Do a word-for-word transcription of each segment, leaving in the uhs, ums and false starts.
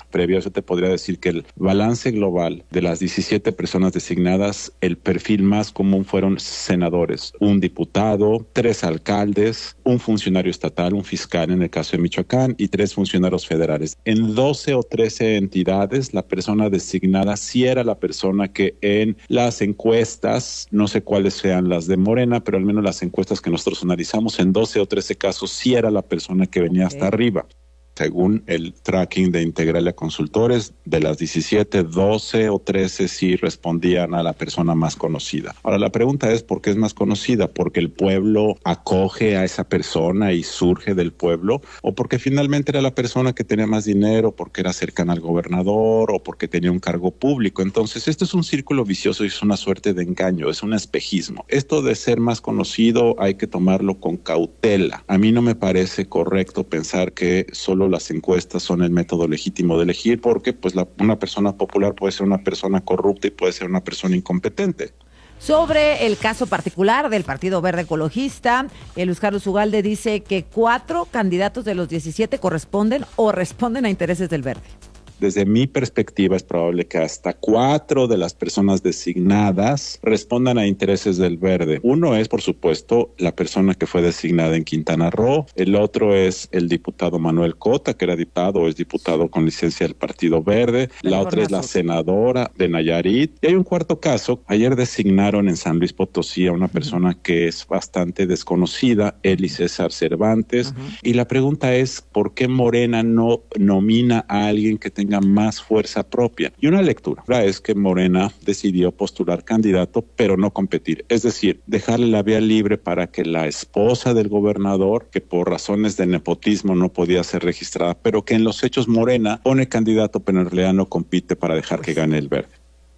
previas, yo te podría decir que el balance global de las diecisiete personas designadas, el perfil más común fueron senadores, un diputado, tres alcaldes, un funcionario estatal, un fiscal en el caso de Michoacán y tres funcionarios federales. En doce o trece entidades, la persona designada sí era la persona que en las encuestas, no sé cuáles sean las de Morena, pero al menos las encuestas que nosotros analizamos, en doce o trece casos sí era la persona que venía okay. hasta arriba. Según el tracking de Integralia Consultores, de las diecisiete, doce o trece sí respondían a la persona más conocida. Ahora, la pregunta es, ¿por qué es más conocida? ¿Porque el pueblo acoge a esa persona y surge del pueblo? ¿O porque finalmente era la persona que tenía más dinero, porque era cercana al gobernador o porque tenía un cargo público? Entonces, esto es un círculo vicioso y es una suerte de engaño, es un espejismo. Esto de ser más conocido hay que tomarlo con cautela. A mí no me parece correcto pensar que solo las encuestas son el método legítimo de elegir, porque pues la, una persona popular puede ser una persona corrupta y puede ser una persona incompetente. Sobre el caso particular del Partido Verde Ecologista, Luis Carlos Ugalde dice que cuatro candidatos de los diecisiete corresponden o responden a intereses del Verde. Desde mi perspectiva es probable que hasta cuatro de las personas designadas respondan a intereses del Verde. Uno es, por supuesto, la persona que fue designada en Quintana Roo. El otro es el diputado Manuel Cota, que era diputado o es diputado con licencia del Partido Verde. La otra es la senadora de Nayarit. Y hay un cuarto caso. Ayer designaron en San Luis Potosí a una persona que es bastante desconocida, Eli César Cervantes. Uh-huh. Y la pregunta es, ¿por qué Morena no nomina a alguien que tenga más fuerza propia? Y una lectura es que Morena decidió postular candidato pero no competir, es decir, dejarle la vía libre para que la esposa del gobernador, que por razones de nepotismo no podía ser registrada, pero que en los hechos Morena pone candidato pero en realidad no compite para dejar que gane el Verde.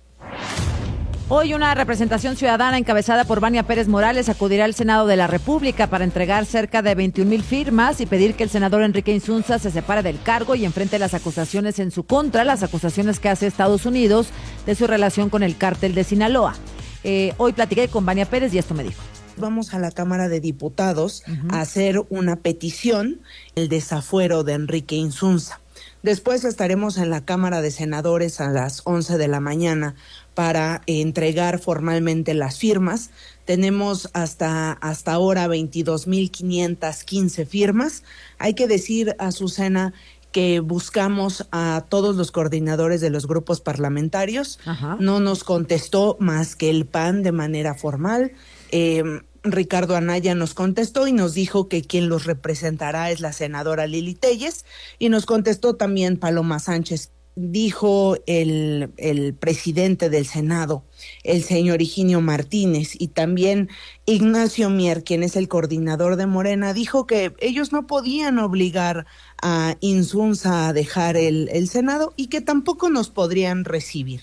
Hoy una representación ciudadana encabezada por Vania Pérez Morales acudirá al Senado de la República para entregar cerca de veintiún mil firmas y pedir que el senador Enrique Insunza se separe del cargo y enfrente las acusaciones en su contra, las acusaciones que hace Estados Unidos de su relación con el cártel de Sinaloa. Eh, hoy platiqué con Vania Pérez y esto me dijo. Vamos a la Cámara de Diputados uh-huh. a hacer una petición, el desafuero de Enrique Insunza. Después estaremos en la Cámara de Senadores a las once de la mañana para entregar formalmente las firmas. Tenemos hasta, hasta ahora veintidós mil quinientas quince firmas. Hay que decir, Azucena, que buscamos a todos los coordinadores de los grupos parlamentarios. Ajá. No nos contestó más que el P A N de manera formal. Eh, Ricardo Anaya nos contestó y nos dijo que quien los representará es la senadora Lili Telles, y nos contestó también Paloma Sánchez. Dijo el, el presidente del Senado, el señor Higinio Martínez, y también Ignacio Mier, quien es el coordinador de Morena, dijo que ellos no podían obligar a Insunza a dejar el, el Senado y que tampoco nos podrían recibir.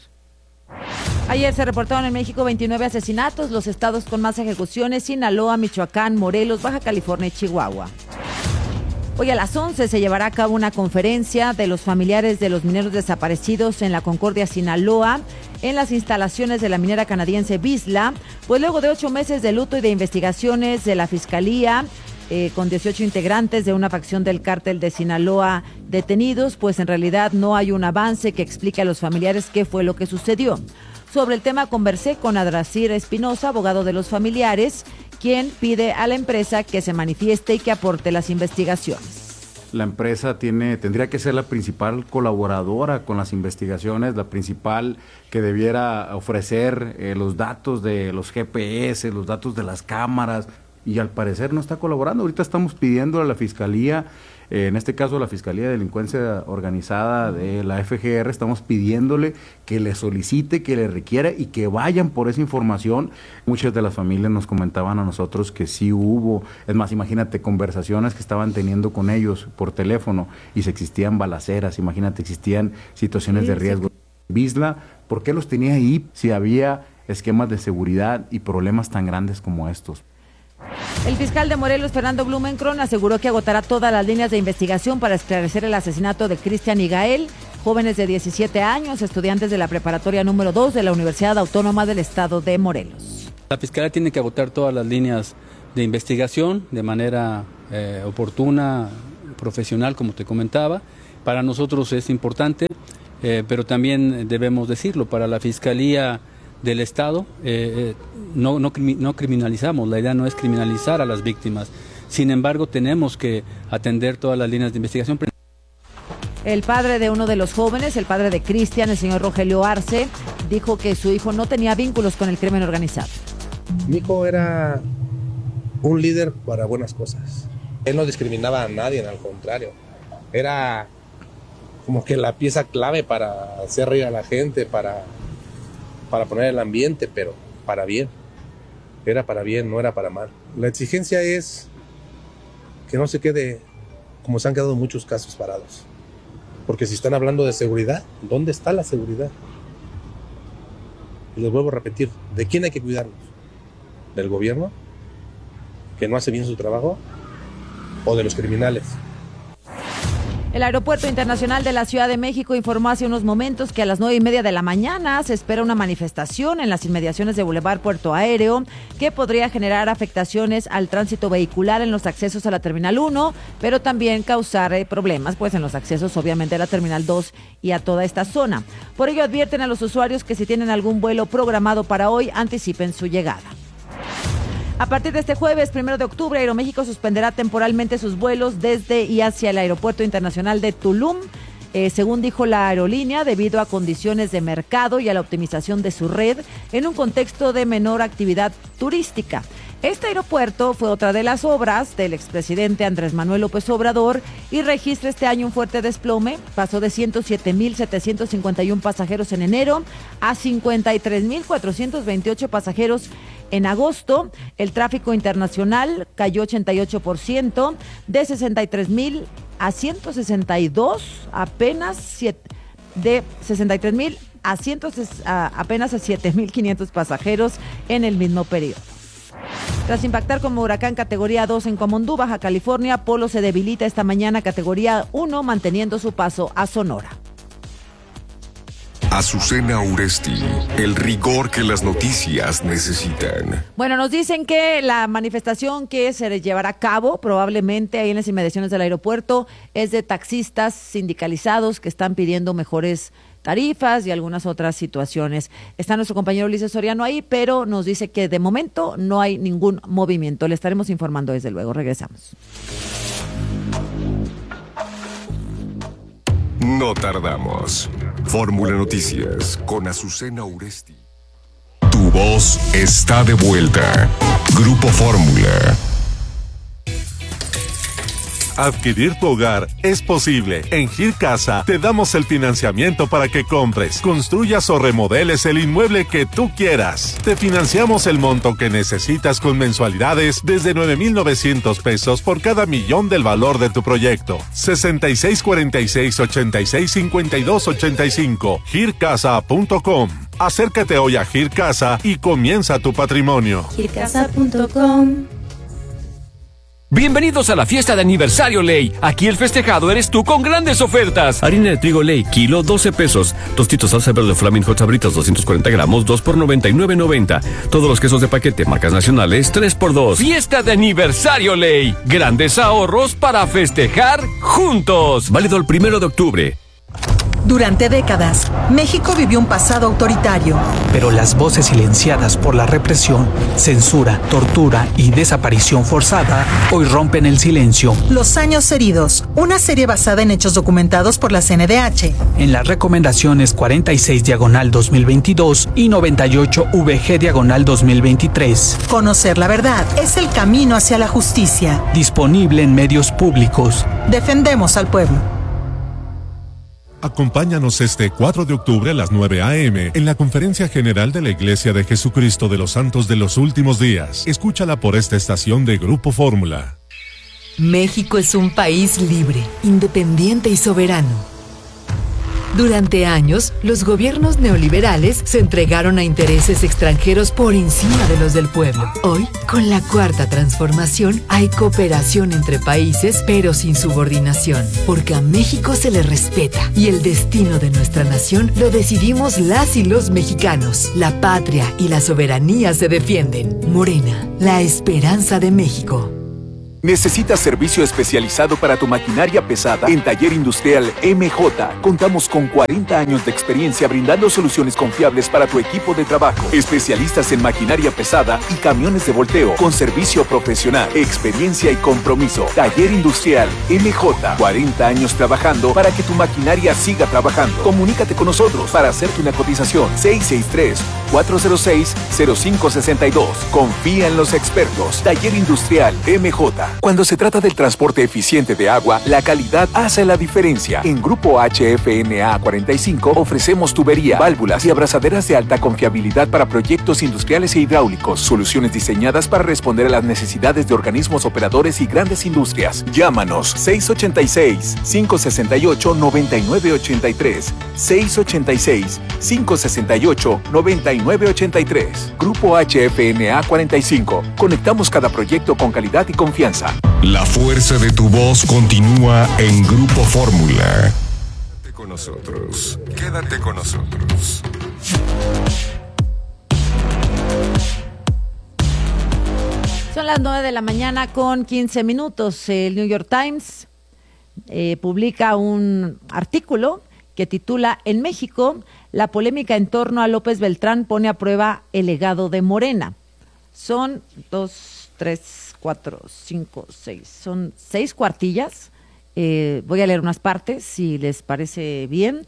Ayer se reportaron en México veintinueve asesinatos, los estados con más ejecuciones: Sinaloa, Michoacán, Morelos, Baja California y Chihuahua. Hoy a las once se llevará a cabo una conferencia de los familiares de los mineros desaparecidos en la Concordia, Sinaloa, en las instalaciones de la minera canadiense Vizsla, pues luego de ocho meses de luto y de investigaciones de la Fiscalía, eh, con dieciocho integrantes de una facción del cártel de Sinaloa detenidos, pues en realidad no hay un avance que explique a los familiares qué fue lo que sucedió. Sobre el tema conversé con Adrasir Espinosa, abogado de los familiares, quien pide a la empresa que se manifieste y que aporte las investigaciones. La empresa tiene, tendría que ser la principal colaboradora con las investigaciones, la principal que debiera ofrecer eh, los datos de los G P S, los datos de las cámaras, y al parecer no está colaborando. Ahorita estamos pidiendo a la Fiscalía, eh, en este caso la Fiscalía de Delincuencia Organizada de la F G R, estamos pidiéndole que le solicite, que le requiera y que vayan por esa información. Muchas de las familias nos comentaban a nosotros que sí hubo, es más, imagínate, conversaciones que estaban teniendo con ellos por teléfono y se existían balaceras, imagínate, existían situaciones sí, de riesgo. Sí. Vizsla, ¿por qué los tenía ahí si había esquemas de seguridad y problemas tan grandes como estos? El fiscal de Morelos, Fernando Blumenkron, aseguró que agotará todas las líneas de investigación para esclarecer el asesinato de Cristian y Gael, jóvenes de diecisiete años, estudiantes de la preparatoria número dos de la Universidad Autónoma del Estado de Morelos. La Fiscalía tiene que agotar todas las líneas de investigación de manera eh, oportuna, profesional, como te comentaba. Para nosotros es importante eh, pero también debemos decirlo, para la Fiscalía del Estado eh, eh, no, no, no criminalizamos, la idea no es criminalizar a las víctimas, sin embargo tenemos que atender todas las líneas de investigación. El padre de uno de los jóvenes, el padre de Cristian, el señor Rogelio Arce, dijo que su hijo no tenía vínculos con el crimen organizado. Mi hijo era un líder para buenas cosas. Él no discriminaba a nadie, al contrario. Era como que la pieza clave para hacer reír a la gente, para, para poner el ambiente, pero para bien. Era para bien, no era para mal. La exigencia es que no se quede como se han quedado muchos casos parados. Porque si están hablando de seguridad, ¿dónde está la seguridad? Y les vuelvo a repetir, ¿de quién hay que cuidarnos? ¿Del gobierno, que no hace bien su trabajo? ¿O de los criminales? El Aeropuerto Internacional de la Ciudad de México informó hace unos momentos que a las nueve y media de la mañana se espera una manifestación en las inmediaciones de Boulevard Puerto Aéreo que podría generar afectaciones al tránsito vehicular en los accesos a la Terminal uno, pero también causar eh, problemas pues en los accesos obviamente a la Terminal dos y a toda esta zona. Por ello advierten a los usuarios que si tienen algún vuelo programado para hoy, anticipen su llegada. A partir de este jueves, primero de octubre, Aeroméxico suspenderá temporalmente sus vuelos desde y hacia el Aeropuerto Internacional de Tulum, eh, según dijo la aerolínea, debido a condiciones de mercado y a la optimización de su red en un contexto de menor actividad turística. Este aeropuerto fue otra de las obras del expresidente Andrés Manuel López Obrador y registra este año un fuerte desplome. Pasó de ciento siete mil setecientos cincuenta y uno pasajeros en enero a cincuenta y tres mil cuatrocientos veintiocho pasajeros en agosto. El tráfico internacional cayó ochenta y ocho por ciento, de sesenta y tres mil a ciento sesenta y dos, apenas siete, de sesenta y tres mil a, ciento, a apenas a siete mil quinientos pasajeros en el mismo periodo. Tras impactar como huracán categoría dos en Comondú, Baja California, Polo se debilita esta mañana categoría uno, manteniendo su paso a Sonora. Azucena Uresti, el rigor que las noticias necesitan. Bueno, nos dicen que la manifestación que se llevará a cabo probablemente ahí en las inmediaciones del aeropuerto es de taxistas sindicalizados que están pidiendo mejores tarifas y algunas otras situaciones. Está nuestro compañero Ulises Soriano ahí, pero nos dice que de momento no hay ningún movimiento. Le estaremos informando desde luego. Regresamos. No tardamos. Fórmula Noticias con Azucena Uresti. Tu voz está de vuelta. Grupo Fórmula. Adquirir tu hogar es posible. En Gir Casa te damos el financiamiento para que compres, construyas o remodeles el inmueble que tú quieras. Te financiamos el monto que necesitas con mensualidades desde nueve mil novecientos pesos por cada millón del valor de tu proyecto. sesenta y seis cuarenta y seis ochenta y seis cincuenta y dos ochenta y cinco gir casa punto com. Acércate hoy a Gir Casa y comienza tu patrimonio. gir casa punto com. Bienvenidos a la fiesta de aniversario Ley. Aquí el festejado eres tú con grandes ofertas. Harina de trigo Ley, kilo doce pesos. Tostitos salsa verde Flaming Hot Sabritas doscientos cuarenta gramos, dos por noventa y nueve noventa. Todos los quesos de paquete, marcas nacionales, tres por dos. Fiesta de aniversario Ley. Grandes ahorros para festejar juntos. Válido el primero de octubre. Durante décadas, México vivió un pasado autoritario. Pero las voces silenciadas por la represión, censura, tortura y desaparición forzada hoy rompen el silencio. Los años heridos, una serie basada en hechos documentados por la C N D H. En las recomendaciones cuarenta y seis diagonal dos mil veintidós y noventa y ocho V G diagonal dos mil veintitrés. Conocer la verdad es el camino hacia la justicia. Disponible en medios públicos. Defendemos al pueblo. Acompáñanos este cuatro de octubre a las nueve a eme en la Conferencia General de la Iglesia de Jesucristo de los Santos de los Últimos Días. Escúchala por esta estación de Grupo Fórmula. México es un país libre, independiente y soberano. Durante años, los gobiernos neoliberales se entregaron a intereses extranjeros por encima de los del pueblo. Hoy, con la Cuarta Transformación, hay cooperación entre países, pero sin subordinación, porque a México se le respeta y el destino de nuestra nación lo decidimos las y los mexicanos. La patria y la soberanía se defienden. Morena, la esperanza de México. ¿Necesitas servicio especializado para tu maquinaria pesada? En Taller Industrial M J contamos con cuarenta años de experiencia brindando soluciones confiables para tu equipo de trabajo. Especialistas en maquinaria pesada y camiones de volteo con servicio profesional, experiencia y compromiso. Taller Industrial M J, cuarenta años trabajando para que tu maquinaria siga trabajando. Comunícate con nosotros para hacerte una cotización. seis seis tres, cuatro cero seis, cero cinco seis dos. Confía en los expertos. Taller Industrial M J. Cuando se trata del transporte eficiente de agua, la calidad hace la diferencia. En Grupo H F N A cuarenta y cinco ofrecemos tubería, válvulas y abrazaderas de alta confiabilidad para proyectos industriales e hidráulicos. Soluciones diseñadas para responder a las necesidades de organismos operadores y grandes industrias. Llámanos seis ocho seis, cinco seis ocho, nueve nueve ocho tres. seis ocho seis, cinco seis ocho, nueve nueve ocho tres. Grupo H F N A cuarenta y cinco. Conectamos cada proyecto con calidad y confianza. La fuerza de tu voz continúa en Grupo Fórmula. Quédate con nosotros. Quédate con nosotros. Son las nueve de la mañana con quince minutos. El New York Times eh, publica un artículo que titula En México, la polémica en torno a López Beltrán pone a prueba el legado de Morena. Son dos, tres, cuatro, cinco, seis, son seis cuartillas. Eh, voy a leer unas partes, si les parece bien.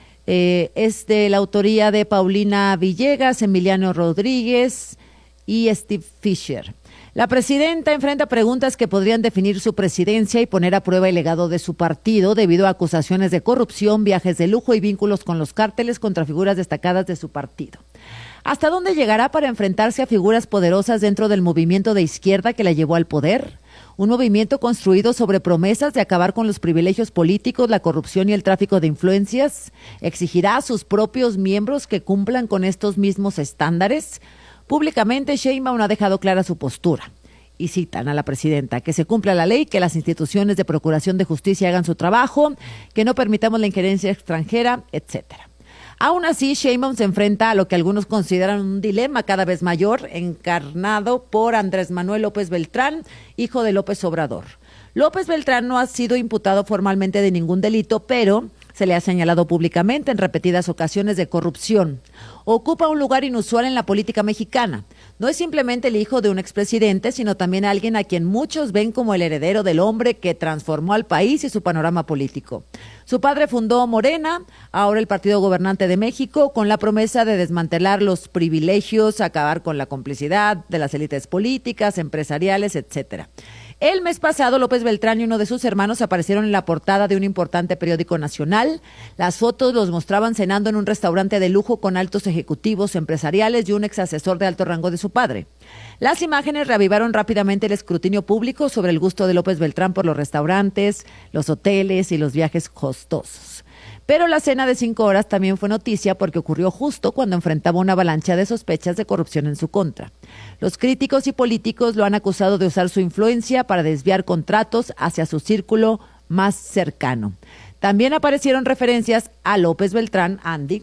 Eh, es de la autoría de Paulina Villegas, Emiliano Rodríguez y Steve Fisher. La presidenta enfrenta preguntas que podrían definir su presidencia y poner a prueba el legado de su partido debido a acusaciones de corrupción, viajes de lujo y vínculos con los cárteles contra figuras destacadas de su partido. ¿Hasta dónde llegará para enfrentarse a figuras poderosas dentro del movimiento de izquierda que la llevó al poder? Un movimiento construido sobre promesas de acabar con los privilegios políticos, la corrupción y el tráfico de influencias. ¿Exigirá a sus propios miembros que cumplan con estos mismos estándares? Públicamente, Sheinbaum ha dejado clara su postura. Y citan a la presidenta, que se cumpla la ley, que las instituciones de procuración de justicia hagan su trabajo, que no permitamos la injerencia extranjera, etcétera. Aún así, Sheinbaum se enfrenta a lo que algunos consideran un dilema cada vez mayor, encarnado por Andrés Manuel López Beltrán, hijo de López Obrador. López Beltrán no ha sido imputado formalmente de ningún delito, pero se le ha señalado públicamente en repetidas ocasiones de corrupción. Ocupa un lugar inusual en la política mexicana. No es simplemente el hijo de un expresidente, sino también alguien a quien muchos ven como el heredero del hombre que transformó al país y su panorama político. Su padre fundó Morena, ahora el partido gobernante de México, con la promesa de desmantelar los privilegios, acabar con la complicidad de las élites políticas, empresariales, etcétera. El mes pasado, López Beltrán y uno de sus hermanos aparecieron en la portada de un importante periódico nacional. Las fotos los mostraban cenando en un restaurante de lujo con altos ejecutivos empresariales y un ex asesor de alto rango de su padre. Las imágenes reavivaron rápidamente el escrutinio público sobre el gusto de López Beltrán por los restaurantes, los hoteles y los viajes costosos. Pero la cena de cinco horas también fue noticia porque ocurrió justo cuando enfrentaba una avalancha de sospechas de corrupción en su contra. Los críticos y políticos lo han acusado de usar su influencia para desviar contratos hacia su círculo más cercano. También aparecieron referencias a López Beltrán, Andy,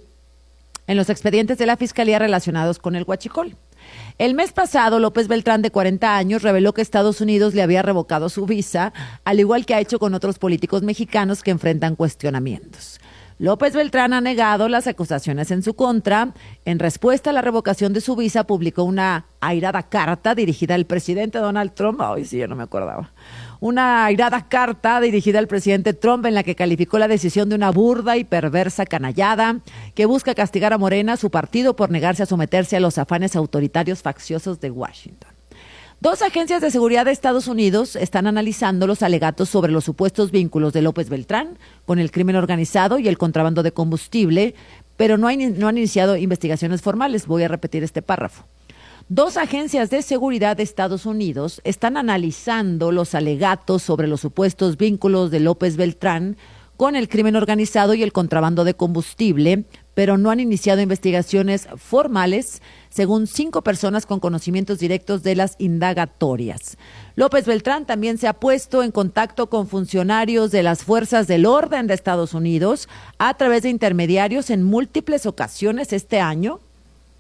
en los expedientes de la Fiscalía relacionados con el huachicol. El mes pasado, López Beltrán, de cuarenta años, reveló que Estados Unidos le había revocado su visa, al igual que ha hecho con otros políticos mexicanos que enfrentan cuestionamientos. López Beltrán ha negado las acusaciones en su contra. En respuesta a la revocación de su visa, publicó una airada carta dirigida al presidente Donald Trump. Ay, sí, yo no me acordaba. Una airada carta dirigida al presidente Trump en la que calificó la decisión de una burda y perversa canallada que busca castigar a Morena, su partido, por negarse a someterse a los afanes autoritarios facciosos de Washington. Dos agencias de seguridad de Estados Unidos están analizando los alegatos sobre los supuestos vínculos de López Beltrán con el crimen organizado y el contrabando de combustible, pero no, hay, no han iniciado investigaciones formales. Voy a repetir este párrafo. Dos agencias de seguridad de Estados Unidos están analizando los alegatos sobre los supuestos vínculos de López Beltrán con el crimen organizado y el contrabando de combustible, pero no han iniciado investigaciones formales, según cinco personas con conocimientos directos de las indagatorias. López Beltrán también se ha puesto en contacto con funcionarios de las fuerzas del orden de Estados Unidos a través de intermediarios en múltiples ocasiones este año,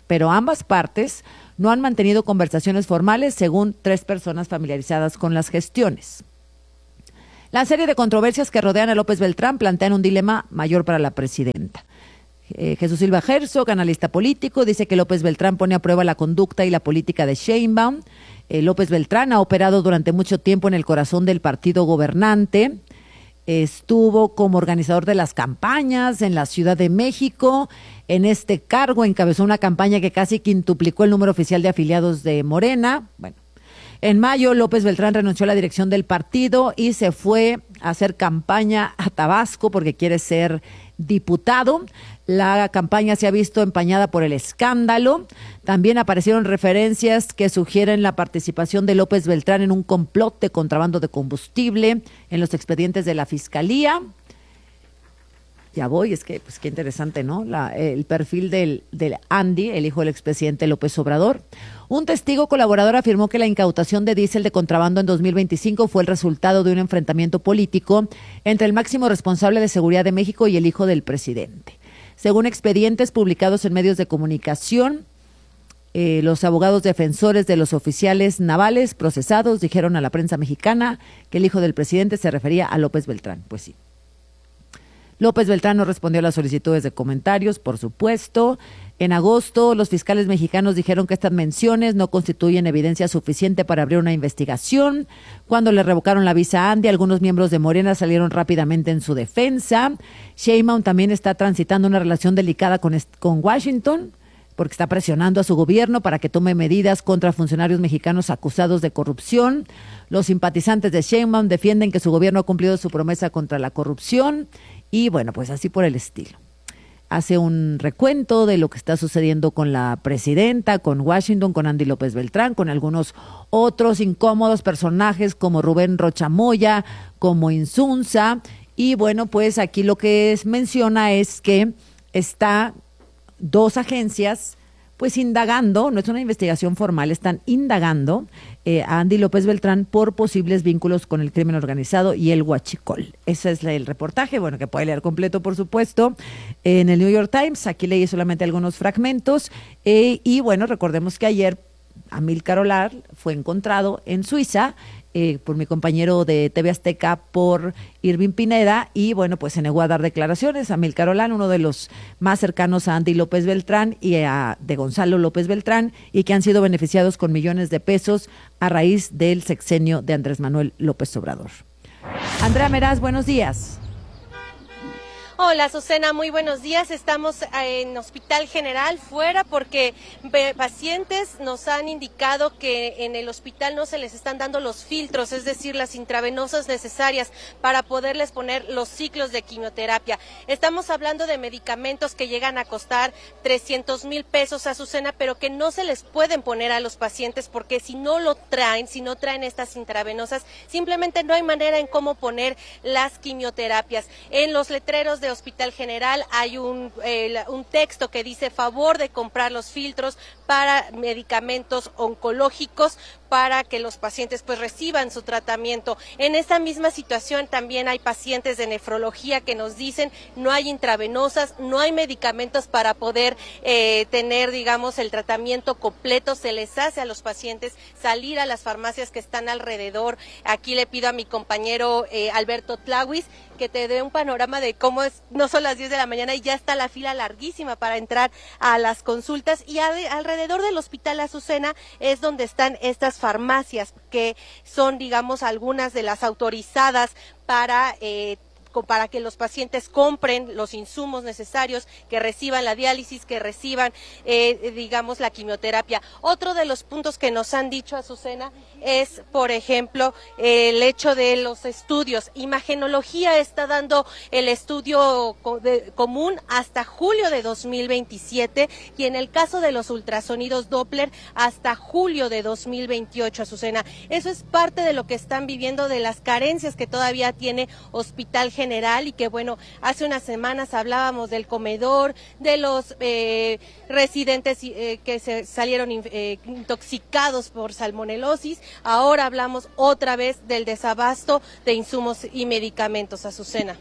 pero ambas partes no han mantenido conversaciones formales, según tres personas familiarizadas con las gestiones. La serie de controversias que rodean a López Beltrán plantean un dilema mayor para la presidenta. Eh, Jesús Silva Herzog, analista político, dice que López Beltrán pone a prueba la conducta y la política de Sheinbaum. Eh, López Beltrán ha operado durante mucho tiempo en el corazón del partido gobernante. Estuvo como organizador de las campañas en la Ciudad de México. En este cargo encabezó una campaña que casi quintuplicó el número oficial de afiliados de Morena. Bueno, en mayo López Beltrán renunció a la dirección del partido y se fue a hacer campaña a Tabasco porque quiere ser diputado. La campaña se ha visto empañada por el escándalo. También aparecieron referencias que sugieren la participación de López Beltrán en un complot de contrabando de combustible en los expedientes de la Fiscalía. Ya voy, es que, pues qué interesante, ¿no? La, el perfil del, del Andy, el hijo del expresidente López Obrador. Un testigo colaborador afirmó que la incautación de diésel de contrabando en dos mil veinticinco fue el resultado de un enfrentamiento político entre el máximo responsable de seguridad de México y el hijo del presidente. Según expedientes publicados en medios de comunicación, eh, los abogados defensores de los oficiales navales procesados dijeron a la prensa mexicana que el hijo del presidente se refería a López Beltrán. Pues sí. López Beltrán no respondió a las solicitudes de comentarios, por supuesto. En agosto, los fiscales mexicanos dijeron que estas menciones no constituyen evidencia suficiente para abrir una investigación. Cuando le revocaron la visa a Andy, algunos miembros de Morena salieron rápidamente en su defensa. Sheinbaum también está transitando una relación delicada con, con Washington, porque está presionando a su gobierno para que tome medidas contra funcionarios mexicanos acusados de corrupción. Los simpatizantes de Sheinbaum defienden que su gobierno ha cumplido su promesa contra la corrupción. Y bueno, pues así por el estilo. Hace un recuento de lo que está sucediendo con la presidenta, con Washington, con Andy López Beltrán, con algunos otros incómodos personajes como Rubén Rocha Moya, como Insunza. Y bueno, pues aquí lo que es, menciona es que está dos agencias pues indagando, no es una investigación formal, están indagando eh, a Andy López Beltrán por posibles vínculos con el crimen organizado y el huachicol. Ese es el reportaje, bueno, que puede leer completo, por supuesto, en el New York Times. Aquí leí solamente algunos fragmentos. Eh, y bueno, recordemos que ayer Amílcar Olar fue encontrado en Suiza eh, por mi compañero de T V Azteca, por Irving Pineda, y bueno, pues se negó a dar declaraciones. Amílcar Olar, uno de los más cercanos a Andy López Beltrán y a de Gonzalo López Beltrán, y que han sido beneficiados con millones de pesos a raíz del sexenio de Andrés Manuel López Obrador. Andrea Meraz, buenos días. Hola, Susana, muy buenos días. Estamos en Hospital General fuera porque pacientes nos han indicado que en el hospital no se les están dando los filtros, es decir, las intravenosas necesarias para poderles poner los ciclos de quimioterapia. Estamos hablando de medicamentos que llegan a costar trescientos mil pesos, Azucena, pero que no se les pueden poner a los pacientes porque si no lo traen, si no traen estas intravenosas, simplemente no hay manera en cómo poner las quimioterapias. En los letreros de Hospital General hay un, eh, un texto que dice favor de comprar los filtros para medicamentos oncológicos para que los pacientes pues reciban su tratamiento. En esta misma situación también hay pacientes de nefrología que nos dicen no hay intravenosas, no hay medicamentos para poder eh, tener, digamos, el tratamiento completo. Se les hace a los pacientes salir a las farmacias que están alrededor. Aquí le pido a mi compañero eh, Alberto Tlawis que te dé un panorama de cómo es, no son las diez de la mañana y ya está la fila larguísima para entrar a las consultas, y a, alrededor del Hospital Azucena es donde están estas farmacias que son, digamos, algunas de las autorizadas para eh, para que los pacientes compren los insumos necesarios, que reciban la diálisis, que reciban, eh, digamos, la quimioterapia. Otro de los puntos que nos han dicho, Azucena, es, por ejemplo, eh, el hecho de los estudios. Imagenología está dando el estudio co- de, común hasta julio de dos mil veintisiete y en el caso de los ultrasonidos Doppler hasta julio de dos mil veintiocho, Azucena. Eso es parte de lo que están viviendo, de las carencias que todavía tiene Hospital General. General y que bueno, hace unas semanas hablábamos del comedor, de los eh, residentes eh, que se salieron eh, intoxicados por salmonelosis. Ahora hablamos otra vez del desabasto de insumos y medicamentos, Azucena.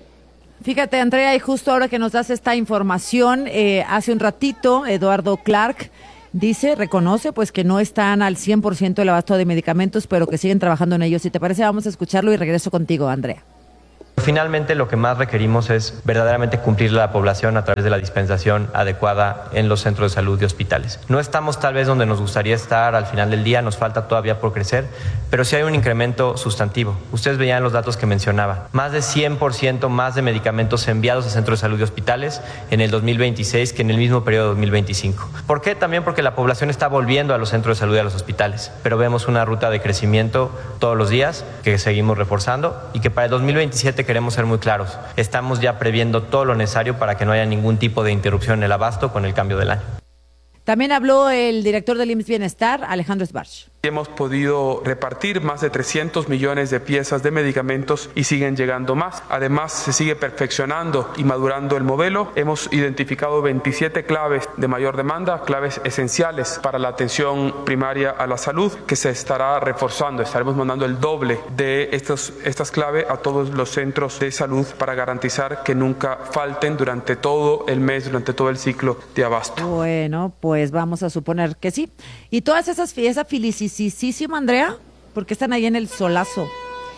Fíjate, Andrea, y justo ahora que nos das esta información, eh, hace un ratito Eduardo Clark dice, reconoce pues que no están al cien por ciento el abasto de medicamentos, pero que siguen trabajando en ellos. Si te parece, vamos a escucharlo y regreso contigo, Andrea. Finalmente, lo que más requerimos es verdaderamente cumplir la población a través de la dispensación adecuada en los centros de salud y hospitales. No estamos tal vez donde nos gustaría estar al final del día, nos falta todavía por crecer, pero sí hay un incremento sustantivo. Ustedes veían los datos que mencionaba. Más de cien por ciento más de medicamentos enviados a centros de salud y hospitales en el dos mil veintiséis que en el mismo periodo de dos mil veinticinco. ¿Por qué? También porque la población está volviendo a los centros de salud y a los hospitales, pero vemos una ruta de crecimiento todos los días que seguimos reforzando y que para el dos mil veintisiete queremos ser muy claros. Estamos ya previendo todo lo necesario para que no haya ningún tipo de interrupción en el abasto con el cambio del año. También habló el director del I M S S Bienestar, Alejandro Sbarch. Hemos podido repartir más de trescientos millones de piezas de medicamentos y siguen llegando más. Además, se sigue perfeccionando y madurando el modelo. Hemos identificado veintisiete claves de mayor demanda, claves esenciales para la atención primaria a la salud, que se estará reforzando. Estaremos mandando el doble de estos, estas claves a todos los centros de salud para garantizar que nunca falten durante todo el mes, durante todo el ciclo de abasto. Bueno, pues vamos a suponer que sí. Y todas esas fiestas felicidades. Sí, sí, sí, Andrea, porque están ahí en el solazo.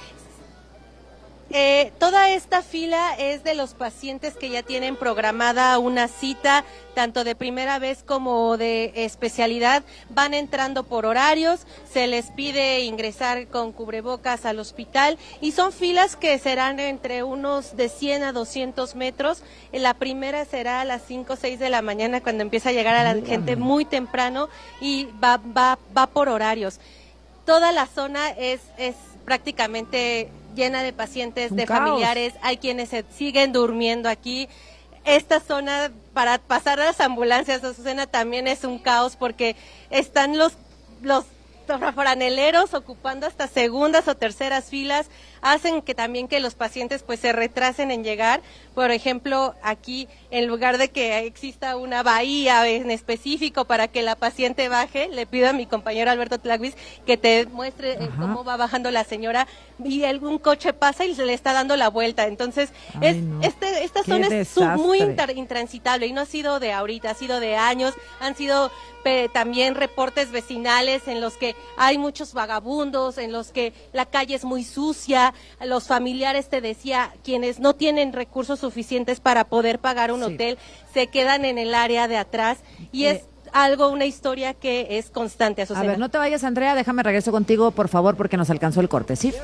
Eh, toda esta fila es de los pacientes que ya tienen programada una cita, tanto de primera vez como de especialidad. Van entrando por horarios, se les pide ingresar con cubrebocas al hospital y son filas que serán entre unos de cien a doscientos metros. La primera será a las cinco o seis de la mañana, cuando empieza a llegar a la gente muy temprano, y va, va, va por horarios. Toda la zona es, es prácticamente llena de pacientes, de caos. Familiares, hay quienes se siguen durmiendo aquí. Esta zona, para pasar a las ambulancias, Azucena, también es un caos, porque están los, los franeleros ocupando hasta segundas o terceras filas, hacen que también que los pacientes pues se retrasen en llegar. Por ejemplo, aquí, en lugar de que exista una bahía en específico para que la paciente baje, le pido a mi compañero Alberto Tlahuis que te muestre eh, cómo va bajando la señora, y algún coche pasa y se le está dando la vuelta. Entonces, Ay, es no. este, esta Qué zona desastre. es muy inter, intransitable, y no ha sido de ahorita, ha sido de años. Han sido pe, también reportes vecinales en los que hay muchos vagabundos, en los que la calle es muy sucia. Los familiares, te decía, quienes no tienen recursos suficientes para poder pagar un sí. hotel, se quedan en el área de atrás, y eh. es algo, una historia que es constante, Azucena. A ver, no te vayas, Andrea, déjame regreso contigo, por favor, porque nos alcanzó el corte, ¿sí?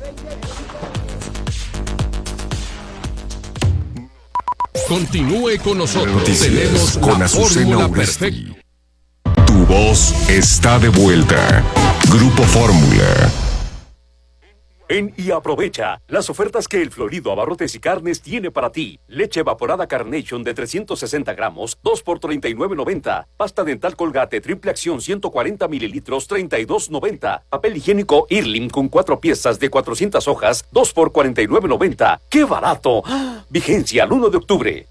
Continúe con nosotros. Noticias Tenemos con la fórmula perfecta. Tu voz está de vuelta. Grupo Fórmula. Ven y aprovecha las ofertas que el Florido Abarrotes y Carnes tiene para ti. Leche evaporada Carnation de trescientos sesenta gramos, dos por treinta y nueve noventa. Pasta dental Colgate triple acción ciento cuarenta mililitros, treinta y dos noventa. Papel higiénico Irlim con cuatro piezas de cuatrocientas hojas, dos por cuarenta y nueve noventa. ¡Qué barato! Vigencia al uno de octubre.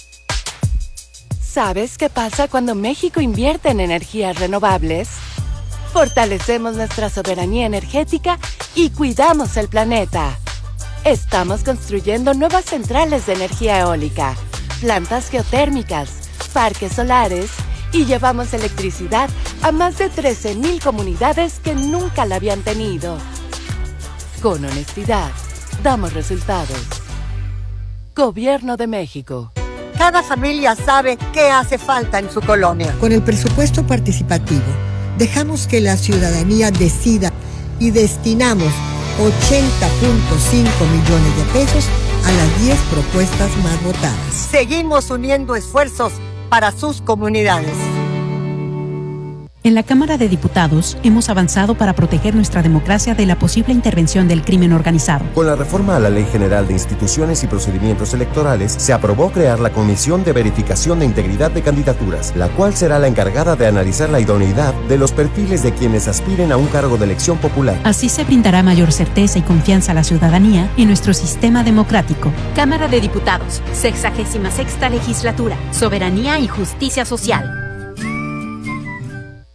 ¿Sabes qué pasa cuando México invierte en energías renovables? Fortalecemos nuestra soberanía energética y cuidamos el planeta. Estamos construyendo nuevas centrales de energía eólica, plantas geotérmicas, parques solares, y llevamos electricidad a más de trece mil comunidades que nunca la habían tenido. Con honestidad, damos resultados. Gobierno de México. Cada familia sabe qué hace falta en su colonia. Con el presupuesto participativo, dejamos que la ciudadanía decida y destinamos ochenta punto cinco millones de pesos a las diez propuestas más votadas. Seguimos uniendo esfuerzos para sus comunidades. En la Cámara de Diputados hemos avanzado para proteger nuestra democracia de la posible intervención del crimen organizado. Con la reforma a la Ley General de Instituciones y Procedimientos Electorales, se aprobó crear la Comisión de Verificación de Integridad de Candidaturas, la cual será la encargada de analizar la idoneidad de los perfiles de quienes aspiren a un cargo de elección popular. Así se brindará mayor certeza y confianza a la ciudadanía en nuestro sistema democrático. Cámara de Diputados, sexagésima sexta legislatura, Soberanía y Justicia Social.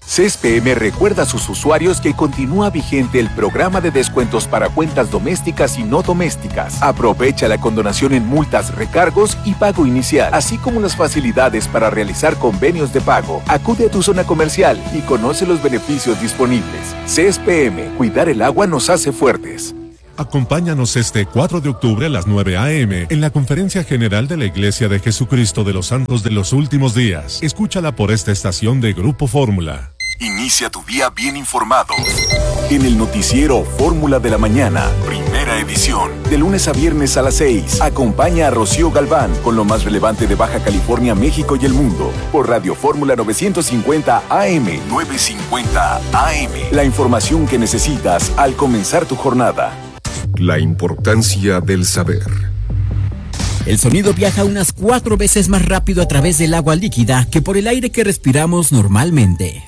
C E S P M recuerda a sus usuarios que continúa vigente el programa de descuentos para cuentas domésticas y no domésticas. Aprovecha la condonación en multas, recargos y pago inicial, así como las facilidades para realizar convenios de pago. Acude a tu zona comercial y conoce los beneficios disponibles. C E S P M, cuidar el agua nos hace fuertes. Acompáñanos este cuatro de octubre a las nueve a eme en la Conferencia General de la Iglesia de Jesucristo de los Santos de los Últimos Días. Escúchala por esta estación de Grupo Fórmula. Inicia tu día bien informado. En el noticiero Fórmula de la Mañana, primera edición. De lunes a viernes a las seis. Acompaña a Rocío Galván con lo más relevante de Baja California, México y el mundo. Por Radio Fórmula novecientos cincuenta A M. novecientos cincuenta A M. La información que necesitas al comenzar tu jornada. La importancia del saber. El sonido viaja unas cuatro veces más rápido a través del agua líquida que por el aire que respiramos normalmente.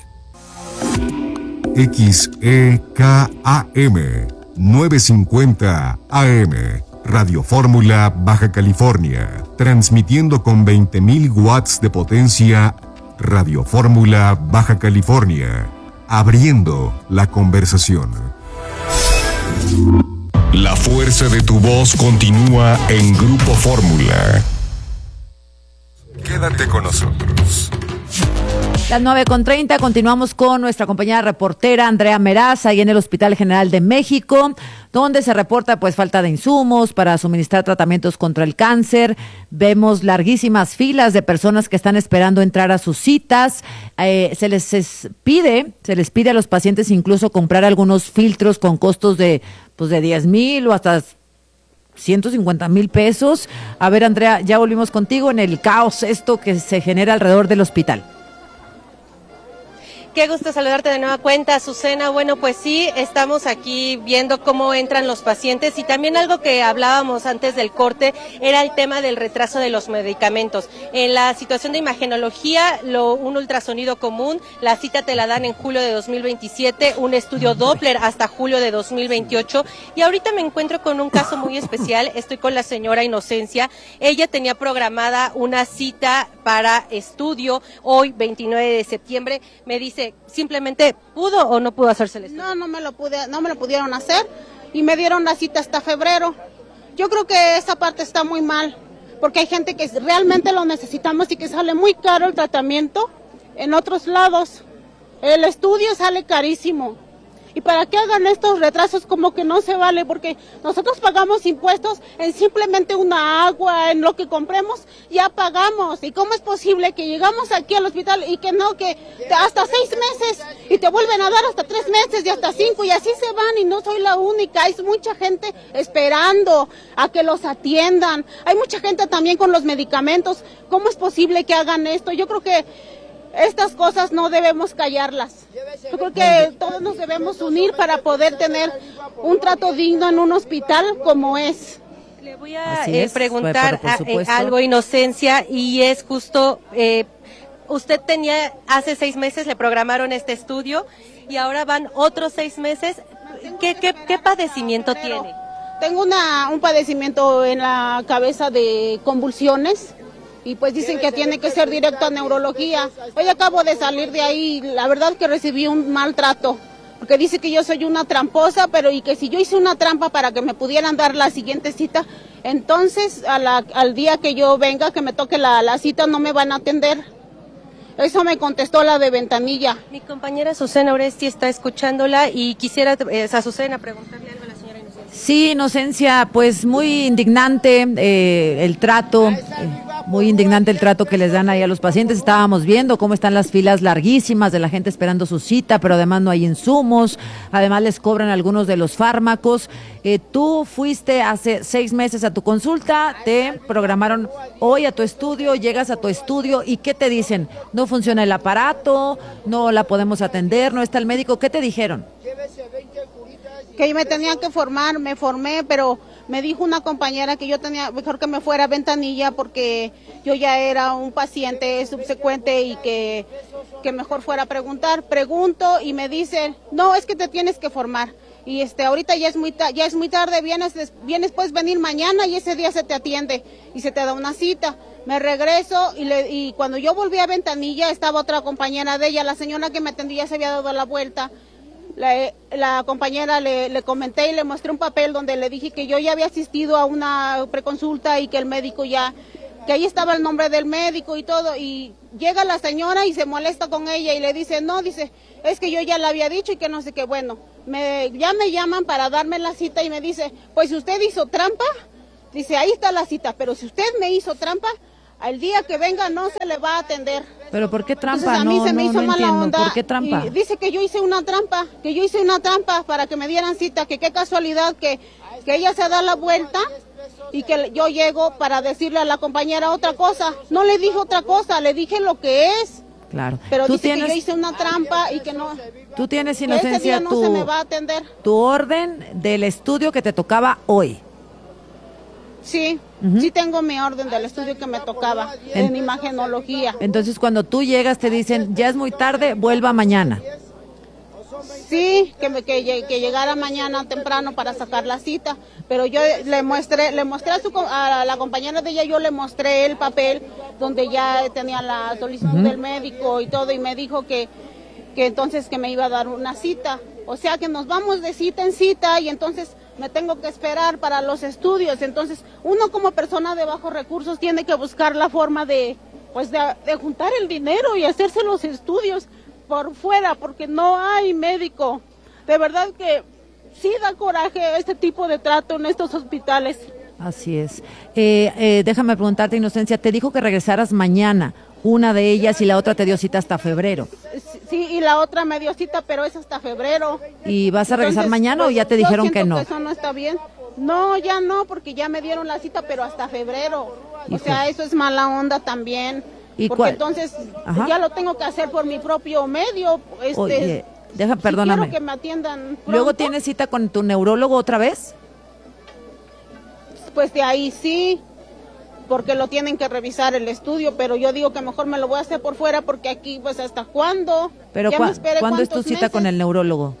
X E K A M novecientos cincuenta A M, Radio Fórmula Baja California, transmitiendo con veinte mil watts de potencia. Radio Fórmula Baja California, abriendo la conversación. La fuerza de tu voz continúa en Grupo Fórmula. Quédate con nosotros. Las nueve con treinta, continuamos con nuestra compañera reportera Andrea Meraz, ahí en el Hospital General de México, donde se reporta pues falta de insumos para suministrar tratamientos contra el cáncer. Vemos larguísimas filas de personas que están esperando entrar a sus citas. Eh, se les es, pide, se les pide a los pacientes incluso comprar algunos filtros con costos de, pues de diez mil o hasta ciento cincuenta mil pesos. A ver, Andrea, ya volvimos contigo en el caos esto que se genera alrededor del hospital. Qué gusto saludarte de nueva cuenta, Azucena. Bueno, pues sí, estamos aquí viendo cómo entran los pacientes y también algo que hablábamos antes del corte era el tema del retraso de los medicamentos. En la situación de imagenología, lo, un ultrasonido común, la cita te la dan en julio de dos mil veintisiete, un estudio Doppler hasta julio de dos mil veintiocho y ahorita me encuentro con un caso muy especial. Estoy con la señora Inocencia. Ella tenía programada una cita para estudio hoy, veintinueve de septiembre. Me dice, simplemente pudo o no pudo hacerse el estudio. No, no me lo pude, no me lo pudieron hacer y me dieron la cita hasta febrero. Yo creo que esa parte está muy mal, porque hay gente que realmente lo necesitamos y que sale muy caro el tratamiento en otros lados. El estudio sale carísimo. Y para que hagan estos retrasos como que no se vale, porque nosotros pagamos impuestos en simplemente una agua, en lo que compremos, ya pagamos. ¿Y cómo es posible que llegamos aquí al hospital y que no, que hasta seis meses y te vuelven a dar hasta tres meses y hasta cinco y así se van y no soy la única? Hay mucha gente esperando a que los atiendan. Hay mucha gente también con los medicamentos. ¿Cómo es posible que hagan esto? Yo creo que estas cosas no debemos callarlas. Yo creo que todos nos debemos unir para poder tener un trato digno en un hospital como es. Le voy a eh, preguntar a, eh, algo, Inocencia, y es justo, eh, usted tenía hace seis meses, le programaron este estudio y ahora van otros seis meses. ¿Qué, qué, qué padecimiento tiene? Tengo una, un padecimiento en la cabeza de convulsiones. Y pues dicen que tiene que ser directo a neurología. Hoy acabo de salir de ahí, la verdad que recibí un maltrato, porque dice que yo soy una tramposa, pero y que si yo hice una trampa para que me pudieran dar la siguiente cita, entonces a la, al día que yo venga, que me toque la, la cita, no me van a atender. Eso me contestó la de Ventanilla. Mi compañera Azucena Oresti está escuchándola y quisiera, eh, Azucena, preguntarle algo a la señora Inocencia. Sí, Inocencia, pues muy indignante eh, el trato. Eh. Muy indignante el trato que les dan ahí a los pacientes. Estábamos viendo cómo están las filas larguísimas de la gente esperando su cita, pero además no hay insumos, además les cobran algunos de los fármacos. Eh, tú fuiste hace seis meses a tu consulta, te programaron hoy a tu estudio, llegas a tu estudio y ¿qué te dicen? No funciona el aparato, no la podemos atender, no está el médico. ¿Qué te dijeron? Que yo me tenía que formar, me formé, pero me dijo una compañera que yo tenía mejor que me fuera a Ventanilla porque yo ya era un paciente subsecuente y que, que mejor fuera a preguntar. Pregunto y me dicen, no, es que te tienes que formar. Y este ahorita ya es muy ta- ya es muy tarde, vienes, des- vienes puedes venir mañana y ese día se te atiende y se te da una cita. Me regreso y, le, y cuando yo volví a Ventanilla estaba otra compañera de ella, la señora que me atendía se había dado la vuelta. La, la compañera le, le comenté y le mostré un papel donde le dije que yo ya había asistido a una preconsulta y que el médico ya, que ahí estaba el nombre del médico y todo, y llega la señora y se molesta con ella y le dice, no, dice, es que yo ya le había dicho y que no sé qué, bueno, me, ya me llaman para darme la cita y me dice, pues si usted hizo trampa, dice, ahí está la cita, pero si usted me hizo trampa, al día que venga no se le va a atender. ¿Pero por qué trampa? Entonces, a mí no, se me no, hizo no mala entiendo. onda. ¿Por qué trampa? Y dice que yo hice una trampa, que yo hice una trampa para que me dieran cita, que qué casualidad que, que ella se da la vuelta y que yo llego para decirle a la compañera otra cosa. No le dije otra cosa, le dije lo que es. Claro. Pero ¿Tú dice tienes, que yo hice una trampa y que no. Tú tienes, que Inocencia, ese día no tu, se me va a atender. tu orden del estudio que te tocaba hoy. Sí, uh-huh. sí tengo mi orden del estudio que me tocaba, en, en imagenología. Entonces cuando tú llegas te dicen, ya es muy tarde, vuelva mañana. Sí, que, me, que, que llegara mañana temprano para sacar la cita, pero yo le mostré, le mostré a, su, a la compañera de ella, yo le mostré el papel donde ya tenía la solicitud uh-huh. del médico y todo, y me dijo que, que entonces que me iba a dar una cita. O sea que nos vamos de cita en cita y entonces me tengo que esperar para los estudios. Entonces uno como persona de bajos recursos tiene que buscar la forma de, pues de, de juntar el dinero y hacerse los estudios por fuera, porque no hay médico. De verdad que sí da coraje este tipo de trato en estos hospitales. Así es. Eh, eh, déjame preguntarte, Inocencia, te dijo que regresaras mañana, una de ellas, y la otra te dio cita hasta febrero. Sí, y la otra me dio cita, pero es hasta febrero. ¿Y vas a regresar Entonces, mañana pues, o ya te dijeron que no? Que eso no está bien. No, ya no, porque ya me dieron la cita, pero hasta febrero. Hijo. O sea, eso es mala onda también. ¿Y porque cuál? Entonces Ajá. ya lo tengo que hacer por mi propio medio. Este, Oye, deja, perdóname. Si quiero que me atiendan pronto. ¿Luego tienes cita con tu neurólogo otra vez? Pues de ahí sí, porque lo tienen que revisar el estudio, pero yo digo que mejor me lo voy a hacer por fuera, porque aquí, pues, ¿hasta cuándo? Pero cu ¿cuándo es tu cita meses? con el neurólogo?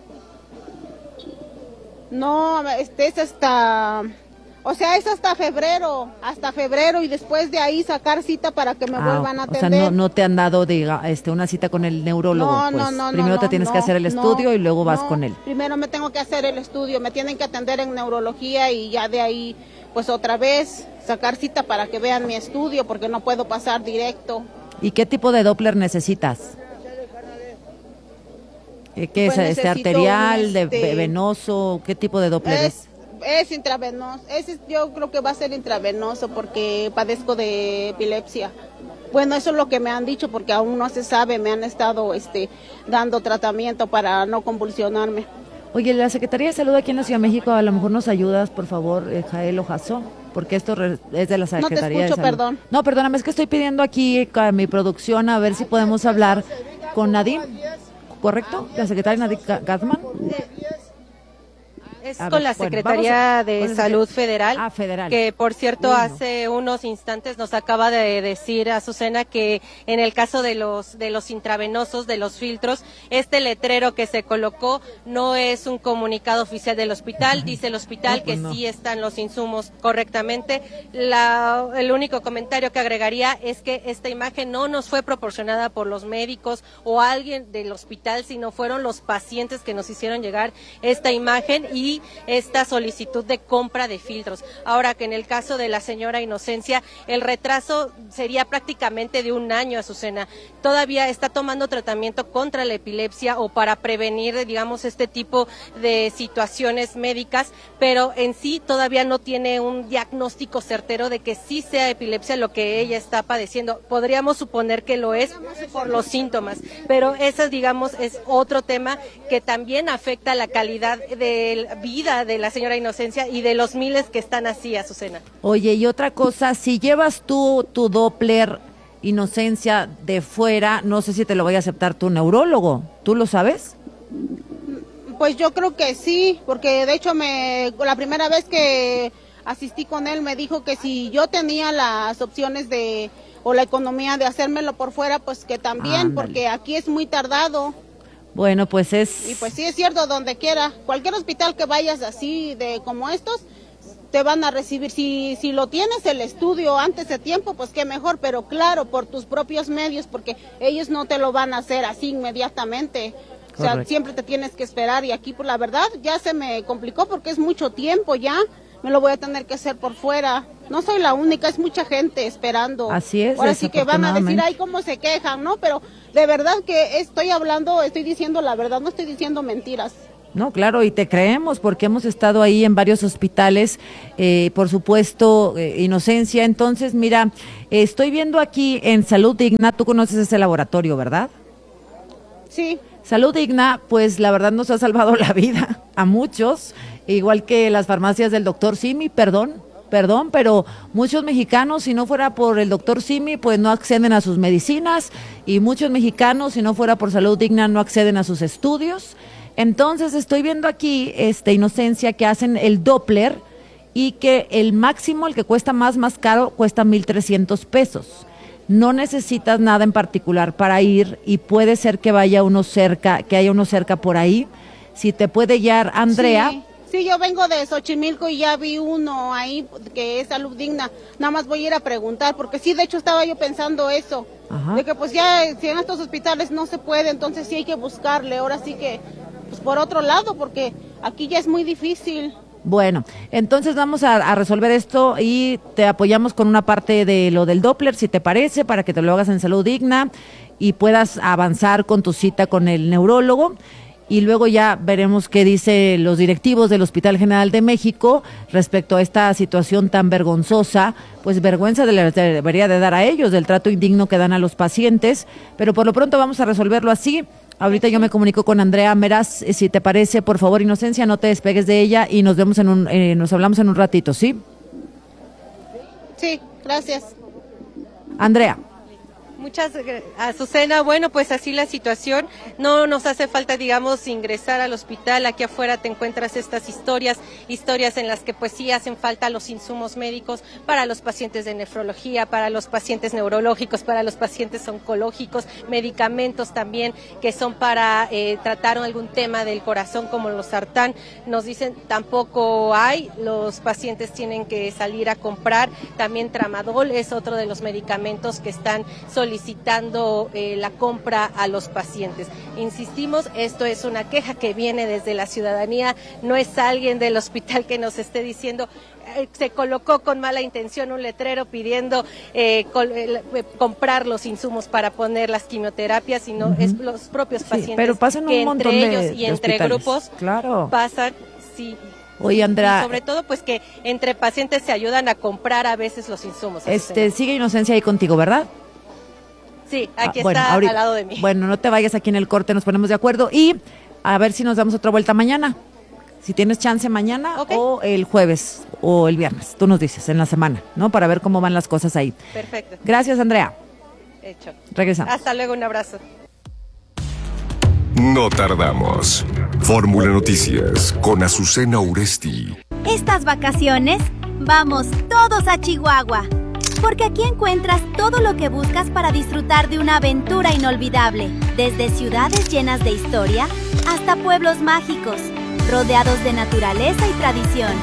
No, este es hasta... O sea, es hasta febrero, hasta febrero, y después de ahí sacar cita para que me ah, vuelvan a atender. O sea, no, no te han dado diga, este, una cita con el neurólogo. No, pues. no, no. Primero no, te tienes no, que hacer el estudio no, y luego vas no. con él. Primero me tengo que hacer el estudio, me tienen que atender en neurología y ya de ahí, pues otra vez, sacar cita para que vean mi estudio, porque no puedo pasar directo. ¿Y qué tipo de Doppler necesitas? ¿Qué pues es? ¿Este arterial, este, de venoso? ¿Qué tipo de Doppler es? es? Es intravenoso, ese yo creo que va a ser intravenoso porque padezco de epilepsia. Bueno, eso es lo que me han dicho porque aún no se sabe, me han estado este, dando tratamiento para no convulsionarme. Oye, la Secretaría de Salud aquí en la Ciudad de México, a lo mejor nos ayudas, por favor, eh, Jael Ojazo, porque esto es de la Secretaría no te escucho, de Salud. Perdón. No, perdóname, es que estoy pidiendo aquí a mi producción a ver si podemos hablar con Nadim, ¿correcto? La Secretaria Nadim Gatman. Es A con ver, la bueno, Secretaría a, de Salud Federal, ah, Federal, que por cierto Uy, no. hace unos instantes nos acaba de decir Azucena que en el caso de los de los intravenosos, de los filtros, este letrero que se colocó no es un comunicado oficial del hospital, dice el hospital no, pues que no. sí están los insumos correctamente. La, el único comentario que agregaría es que esta imagen no nos fue proporcionada por los médicos o alguien del hospital, sino fueron los pacientes que nos hicieron llegar esta imagen y esta solicitud de compra de filtros. Ahora que en el caso de la señora Inocencia, el retraso sería prácticamente de un año, Azucena. Todavía está tomando tratamiento contra la epilepsia o para prevenir, digamos, este tipo de situaciones médicas, pero en sí todavía no tiene un diagnóstico certero de que sí sea epilepsia lo que ella está padeciendo. Podríamos suponer que lo es por los síntomas, pero ese, digamos, es otro tema que también afecta la calidad del vida de la señora Inocencia y de los miles que están así, Azucena. Oye, y otra cosa, si llevas tú tu Doppler, Inocencia, de fuera, no sé si te lo vaya a aceptar tu neurólogo, ¿tú lo sabes? Pues yo creo que sí, porque de hecho me la primera vez que asistí con él me dijo que si yo tenía las opciones de o la economía de hacérmelo por fuera, pues que también, Ándale. Porque aquí es muy tardado. Bueno, pues es... Y pues sí, es cierto, donde quiera, cualquier hospital que vayas así, de como estos, te van a recibir. Si, si lo tienes el estudio antes de tiempo, pues qué mejor, pero claro, por tus propios medios, porque ellos no te lo van a hacer así inmediatamente. O sea, siempre te tienes que esperar y aquí, por la verdad, ya se me complicó porque es mucho tiempo ya. Me lo voy a tener que hacer por fuera. No soy la única, es mucha gente esperando. Así es. Ahora sí que van a decir, ay, cómo se quejan, ¿no? Pero de verdad que estoy hablando, estoy diciendo la verdad, no estoy diciendo mentiras. No, claro, y te creemos porque hemos estado ahí en varios hospitales, eh, por supuesto, eh, Inocencia. Entonces, mira, eh, estoy viendo aquí en Salud Digna, tú conoces ese laboratorio, ¿verdad? Sí. Salud Digna, pues la verdad nos ha salvado la vida a muchos, igual que las farmacias del doctor Simi, perdón, perdón, pero muchos mexicanos, si no fuera por el doctor Simi, pues no acceden a sus medicinas, y muchos mexicanos, si no fuera por Salud Digna, no acceden a sus estudios. Entonces estoy viendo aquí, este, Inocencia, que hacen el Doppler y que el máximo, el que cuesta más, más caro, cuesta mil trescientos pesos. No necesitas nada en particular para ir y puede ser que vaya uno cerca, que haya uno cerca por ahí. Si te puede guiar Andrea. Sí, sí, yo vengo de Xochimilco y ya vi uno ahí que es Salud Digna. Nada más voy a ir a preguntar, porque sí, de hecho estaba yo pensando eso. Ajá. De que pues ya si en estos hospitales no se puede, entonces sí hay que buscarle. Ahora sí que pues por otro lado, porque aquí ya es muy difícil. Bueno, entonces vamos a, a resolver esto y te apoyamos con una parte de lo del Doppler, si te parece, para que te lo hagas en Salud Digna y puedas avanzar con tu cita con el neurólogo. Y luego ya veremos qué dicen los directivos del Hospital General de México respecto a esta situación tan vergonzosa. Pues vergüenza de la, debería de dar a ellos, del trato indigno que dan a los pacientes, pero por lo pronto vamos a resolverlo así. Ahorita yo me comunico con Andrea Meraz, si te parece, por favor, Inocencia, no te despegues de ella y nos vemos en un, eh, nos hablamos en un ratito, ¿sí? Sí, gracias. Andrea. Muchas gracias, Azucena. Bueno, pues así la situación. No nos hace falta, digamos, ingresar al hospital. Aquí afuera te encuentras estas historias, historias en las que pues sí hacen falta los insumos médicos para los pacientes de nefrología, para los pacientes neurológicos, para los pacientes oncológicos, medicamentos también que son para eh, tratar algún tema del corazón como los sartán. Nos dicen tampoco hay, los pacientes tienen que salir a comprar. También tramadol es otro de los medicamentos que están solicitando solicitando eh, la compra a los pacientes. Insistimos, esto es una queja que viene desde la ciudadanía, no es alguien del hospital que nos esté diciendo, eh, se colocó con mala intención un letrero pidiendo eh, col, eh, comprar los insumos para poner las quimioterapias, sino uh-huh. es los propios pacientes sí, pero pasan que un montón entre de, ellos y de entre hospitales. grupos claro. pasan, sí. Oye, Andrea, y sobre todo, pues que entre pacientes se ayudan a comprar a veces los insumos. Este, sigue Inocencia ahí contigo, ¿verdad? Sí, aquí ah, bueno, está ahorita, al lado de mí. Bueno, no te vayas aquí en el corte, nos ponemos de acuerdo y a ver si nos damos otra vuelta mañana. Si tienes chance mañana okay. o el jueves o el viernes, tú nos dices, en la semana, ¿no? Para ver cómo van las cosas ahí. Perfecto. Gracias, Andrea. Hecho. Regresamos. Hasta luego, un abrazo. No tardamos. Fórmula Noticias con Azucena Uresti. Estas vacaciones, vamos todos a Chihuahua. Porque aquí encuentras todo lo que buscas para disfrutar de una aventura inolvidable. Desde ciudades llenas de historia hasta pueblos mágicos, rodeados de naturaleza y tradición.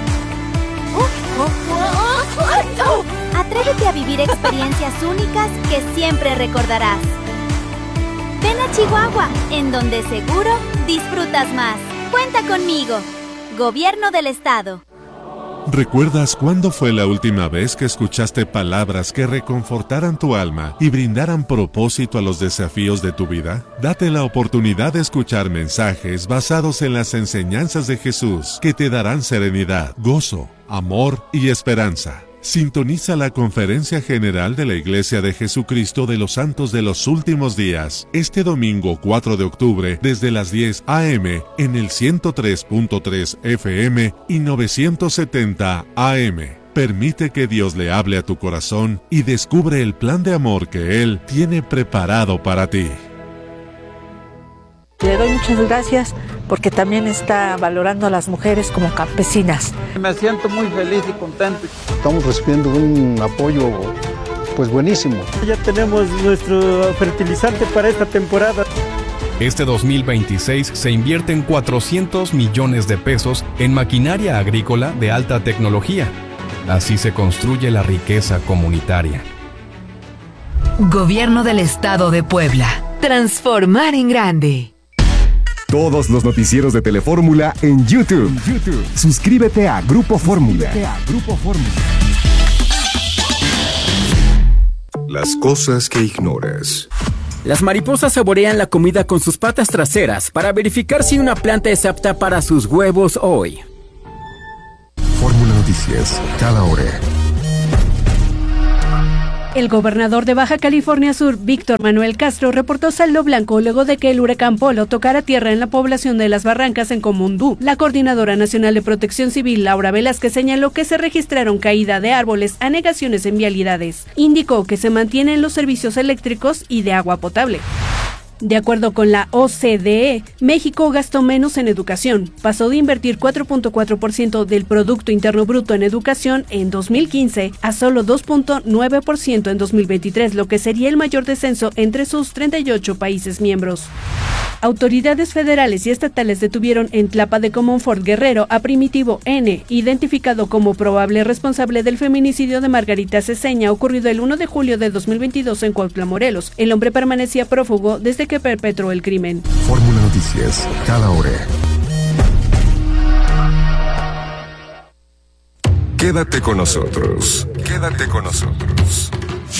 Atrévete a vivir experiencias únicas que siempre recordarás. Ven a Chihuahua, en donde seguro disfrutas más. Cuenta conmigo. Gobierno del Estado. ¿Recuerdas cuándo fue la última vez que escuchaste palabras que reconfortaran tu alma y brindaran propósito a los desafíos de tu vida? Date la oportunidad de escuchar mensajes basados en las enseñanzas de Jesús que te darán serenidad, gozo, amor y esperanza. Sintoniza la Conferencia General de la Iglesia de Jesucristo de los Santos de los Últimos Días, este domingo cuatro de octubre, desde las diez a eme en el ciento tres punto tres efe eme y novecientos setenta a eme. Permite que Dios le hable a tu corazón y descubre el plan de amor que Él tiene preparado para ti. Le doy muchas gracias porque también está valorando a las mujeres como campesinas. Me siento muy feliz y contento. Estamos recibiendo un apoyo pues buenísimo. Ya tenemos nuestro fertilizante para esta temporada. Este dos mil veintiséis se invierten cuatrocientos millones de pesos en maquinaria agrícola de alta tecnología. Así se construye la riqueza comunitaria. Gobierno del Estado de Puebla. Transformar en grande. Todos los noticieros de Telefórmula en YouTube. YouTube. Suscríbete a Grupo Fórmula. Grupo Fórmula. Las cosas que ignoras. Las mariposas saborean la comida con sus patas traseras para verificar si una planta es apta para sus huevos hoy. Fórmula Noticias, cada hora. El gobernador de Baja California Sur, Víctor Manuel Castro, reportó saldo blanco luego de que el huracán Polo tocara tierra en la población de Las Barrancas en Comondú. La Coordinadora Nacional de Protección Civil, Laura Velázquez, señaló que se registraron caída de árboles, anegaciones en vialidades. Indicó que se mantienen los servicios eléctricos y de agua potable. De acuerdo con la O C D E, México gastó menos en educación. Pasó de invertir cuatro punto cuatro por ciento del Producto Interno Bruto en educación en dos mil quince a solo dos punto nueve por ciento en dos mil veintitrés, lo que sería el mayor descenso entre sus treinta y ocho países miembros. Autoridades federales y estatales detuvieron en Tlapa de Comonfort, Guerrero, a Primitivo N, identificado como probable responsable del feminicidio de Margarita Ceseña, ocurrido el primero de julio de dos mil veintidós en Cuautla, Morelos. El hombre permanecía prófugo desde que perpetró el crimen. Fórmula Noticias, cada hora. Quédate con nosotros. Quédate con nosotros.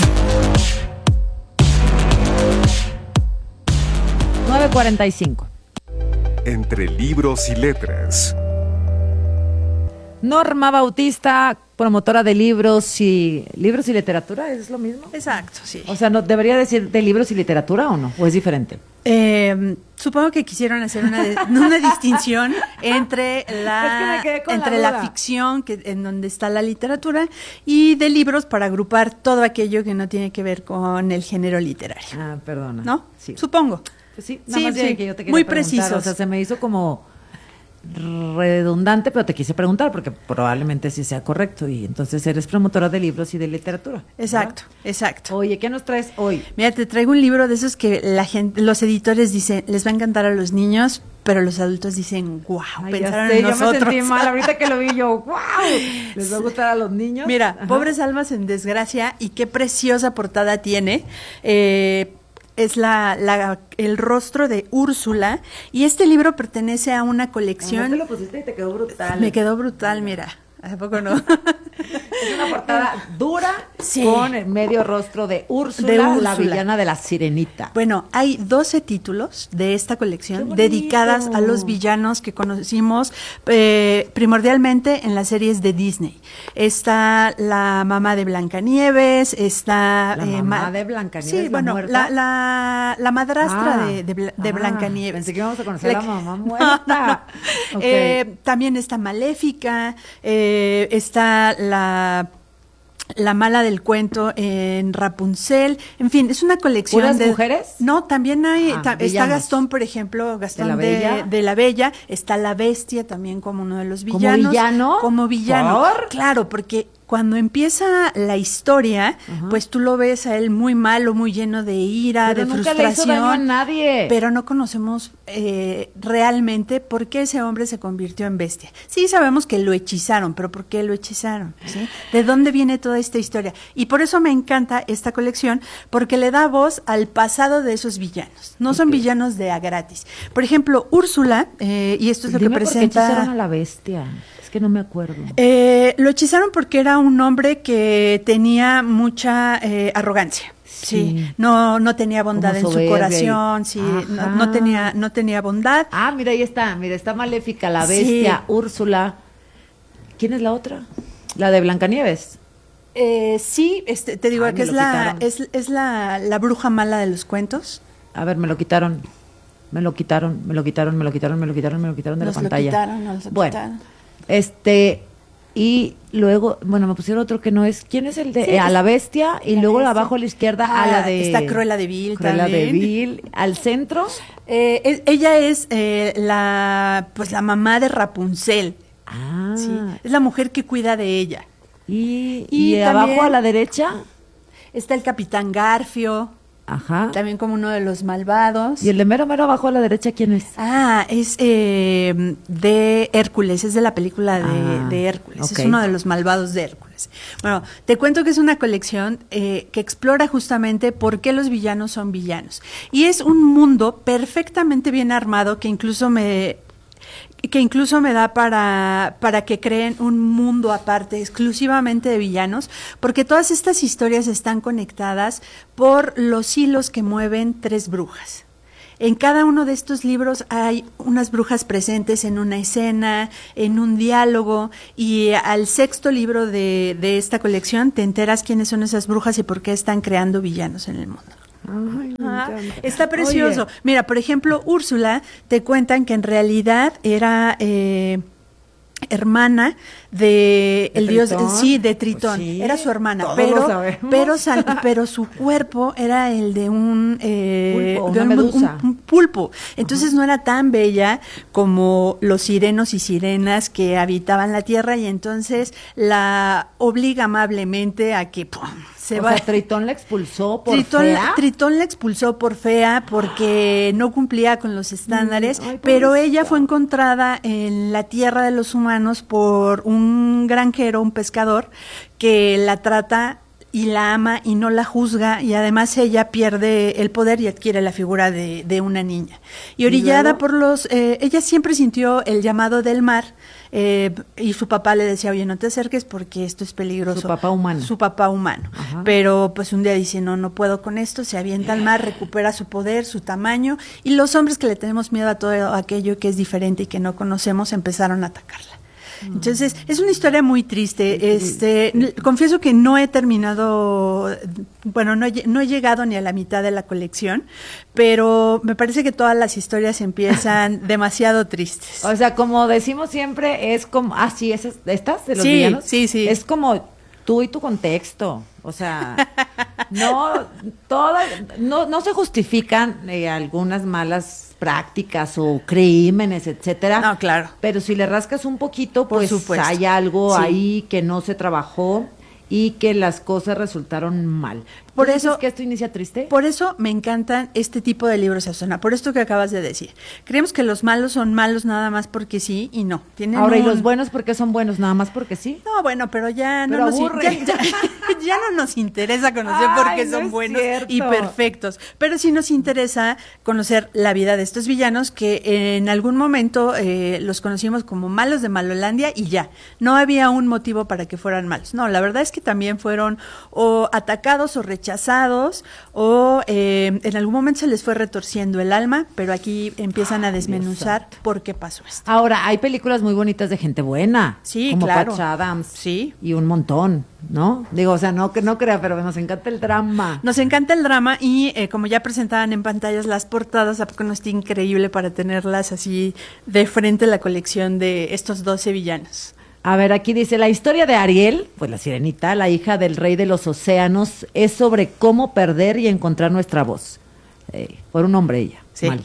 nueve cuarenta y cinco. Entre libros y letras. Norma Bautista, promotora de libros y libros y literatura, ¿es lo mismo? Exacto, sí. O sea, ¿no debería decir de libros y literatura o no? ¿O es diferente? Eh, supongo que quisieron hacer una, de, una distinción entre la es que me quedé con entre la, la duda. ficción, que en donde está la literatura, y de libros para agrupar todo aquello que no tiene que ver con el género literario. Ah, perdona. ¿No? Sí. Supongo. Pues sí, nada Sí, más sí, que yo te quería muy preguntar, precisos. O sea, se me hizo como redundante, pero te quise preguntar porque probablemente sí sea correcto. Y entonces eres promotora de libros y de literatura. Exacto, ¿verdad? Exacto. Oye, ¿qué nos traes hoy? Mira, te traigo un libro de esos que la gente, los editores dicen, les va a encantar a los niños, pero los adultos dicen, wow, Ay, pensaron ya sé, en yo nosotros. me sentí mal ahorita que lo vi yo, wow, les va a gustar a los niños. Mira, Ajá. Pobres almas en desgracia, y qué preciosa portada tiene. Eh, es la, la el rostro de Úrsula, y este libro pertenece a una colección. ¿Cómo te lo pusiste y te quedó brutal? Me quedó brutal, mira. ¿A poco no? Es una portada dura, sí, con el medio rostro de Úrsula, de Úrsula, la villana de la Sirenita. Bueno, hay doce títulos de esta colección dedicadas a los villanos que conocimos eh, primordialmente en las series de Disney. Está la mamá de Blancanieves, está... La eh, mamá ma de Blancanieves, Sí, la bueno, muerta. la, la, la madrastra Ah, de, de, Bla- de ah, Blancanieves. Pensé que íbamos a conocer La a la que- mamá muerta. Ok. Eh, también está Maléfica, eh, está la... La mala del cuento en Rapunzel, en fin, es una colección ¿Puras de mujeres? No, también hay, Ah, ta- está villanos. Gastón, por ejemplo, Gastón ¿De la de, Bella? de la Bella, está la Bestia también como uno de los ¿Como villanos. villano? Como villano. ¿Por? Claro, porque cuando empieza la historia, Ajá. pues tú lo ves a él muy malo, muy lleno de ira, Pero de nunca le hizo frustración. daño a nadie. Pero no conocemos eh, realmente por qué ese hombre se convirtió en bestia. Sí sabemos que lo hechizaron, pero ¿por qué lo hechizaron? ¿Sí? ¿De dónde viene toda esta historia? Y por eso me encanta esta colección, porque le da voz al pasado de esos villanos. No son villanos de a gratis. Por ejemplo, Úrsula, eh, y esto es lo Dime que por qué presenta... hechizaron a la bestia. Es que no me acuerdo. Eh, lo hechizaron porque era un hombre que tenía mucha eh, arrogancia. Sí. Sí. no no tenía bondad Como en su soberbia corazón, y- sí, Ajá. no, no tenía no tenía bondad. Ah, mira, ahí está. Mira, está Maléfica, la Sí. bestia, Úrsula. ¿Quién es la otra? La de Blancanieves. Eh, sí, este, te digo Ay, que me es lo la quitaron. es, es la, la bruja mala de los cuentos. A ver, me lo quitaron. Me lo quitaron, me lo quitaron, me lo quitaron, me lo quitaron, me lo quitaron de Nos la lo pantalla. quitaron, nos lo bueno, quitaron. este, y luego, bueno, me pusieron otro que no es. ¿Quién es el de? Sí, eh, a es- la bestia, y la luego bestia. abajo a la izquierda a Ah, la de. está Cruella de Vil Cruella de también. Vil. Al centro. Eh, es- ella es eh, la pues la mamá de Rapunzel. Ah. Sí, es la mujer que cuida de ella. Y, Y y también- abajo a la derecha. Está el Capitán Garfio. Ajá. También como uno de los malvados. ¿Y el de mero mero abajo a la derecha quién es? Ah, es eh, de Hércules, es de la película de, Ah, de Hércules, okay. Es uno de los malvados de Hércules. Bueno, te cuento que es una colección eh, que explora justamente por qué los villanos son villanos. Y es un mundo perfectamente bien armado que incluso me... que incluso me da para, para que creen un mundo aparte, exclusivamente de villanos, porque todas estas historias están conectadas por los hilos que mueven tres brujas. En cada uno de estos libros hay unas brujas presentes en una escena, en un diálogo, y al sexto libro de, de esta colección te enteras quiénes son esas brujas y por qué están creando villanos en el mundo. Ay, Ah, está precioso. Oye. Mira, por ejemplo, Úrsula, te cuentan que en realidad era eh, hermana de, ¿De el dios, Tritón? sí, de Tritón, Pues sí, era su hermana, todos pero lo sabemos. pero sal- pero su cuerpo era el de un eh, Pulpo, de una un, medusa. un- un pulpo. Entonces no era tan bella como los sirenos y sirenas que habitaban la tierra, y entonces la obliga amablemente a que ¡pum!, se o va. sea, Tritón la expulsó por Tritón, fea. Tritón la expulsó por fea porque no cumplía con los estándares, Mm, ay, pero pobrecita. ella fue encontrada en la tierra de los humanos por un granjero, un pescador, que la trata y la ama y no la juzga, y además ella pierde el poder y adquiere la figura de, de una niña. Y orillada luego? por los... Eh, ella siempre sintió el llamado del mar, eh, y su papá le decía, oye, no te acerques porque esto es peligroso. Su papá humano. Su papá humano. Ajá. Pero pues un día dice, no, no puedo con esto, se avienta al mar, recupera su poder, su tamaño, y los hombres que le tenemos miedo a todo aquello que es diferente y que no conocemos empezaron a atacarla. Entonces, es una historia muy triste. Este, n- confieso que no he terminado, bueno, no he, lle- no he llegado ni a la mitad de la colección, pero me parece que todas las historias empiezan demasiado tristes. O sea, como decimos siempre, es como, ah, sí, esas, estas de los Sí, villanos. sí, sí. Es como tú y tu contexto. O sea, no, todas, no, no se justifican eh, algunas malas prácticas o crímenes, etcétera. No, claro. Pero si le rascas un poquito, Por pues supuesto. hay algo Sí. ahí que no se trabajó y que las cosas resultaron mal. Por ¿Tú dices eso- que esto inicia triste? Por eso me encantan este tipo de libros, Susana, por esto que acabas de decir. Creemos que los malos son malos nada más porque sí, y no. Tienen Ahora, ¿y un- los buenos por qué son buenos? Nada más porque sí. No, bueno, pero ya no, Pero nos, in- aburre. ya, ya- ya no nos interesa conocer por qué Ay, no son es buenos cierto. y perfectos. Pero sí nos interesa conocer la vida de estos villanos que en algún momento eh, los conocimos como malos de Malolandia y ya. No había un motivo para que fueran malos. No, la verdad es que también fueron o atacados o rechazados, o eh, en algún momento se les fue retorciendo el alma, pero aquí empiezan a desmenuzar por qué pasó esto. Ahora, hay películas muy bonitas de gente buena. Sí, como claro. Patch Adams. Sí. Y un montón, ¿no? Digo, o sea, no que no crea, pero nos encanta el drama. Nos encanta el drama y eh, como ya presentaban en pantallas las portadas, ¿a poco no está increíble para tenerlas así de frente la colección de estos doce villanos? A ver, aquí dice, la historia de Ariel, pues la sirenita, la hija del rey de los océanos, es sobre cómo perder y encontrar nuestra voz. Eh, por un hombre ella. Sí. Mal.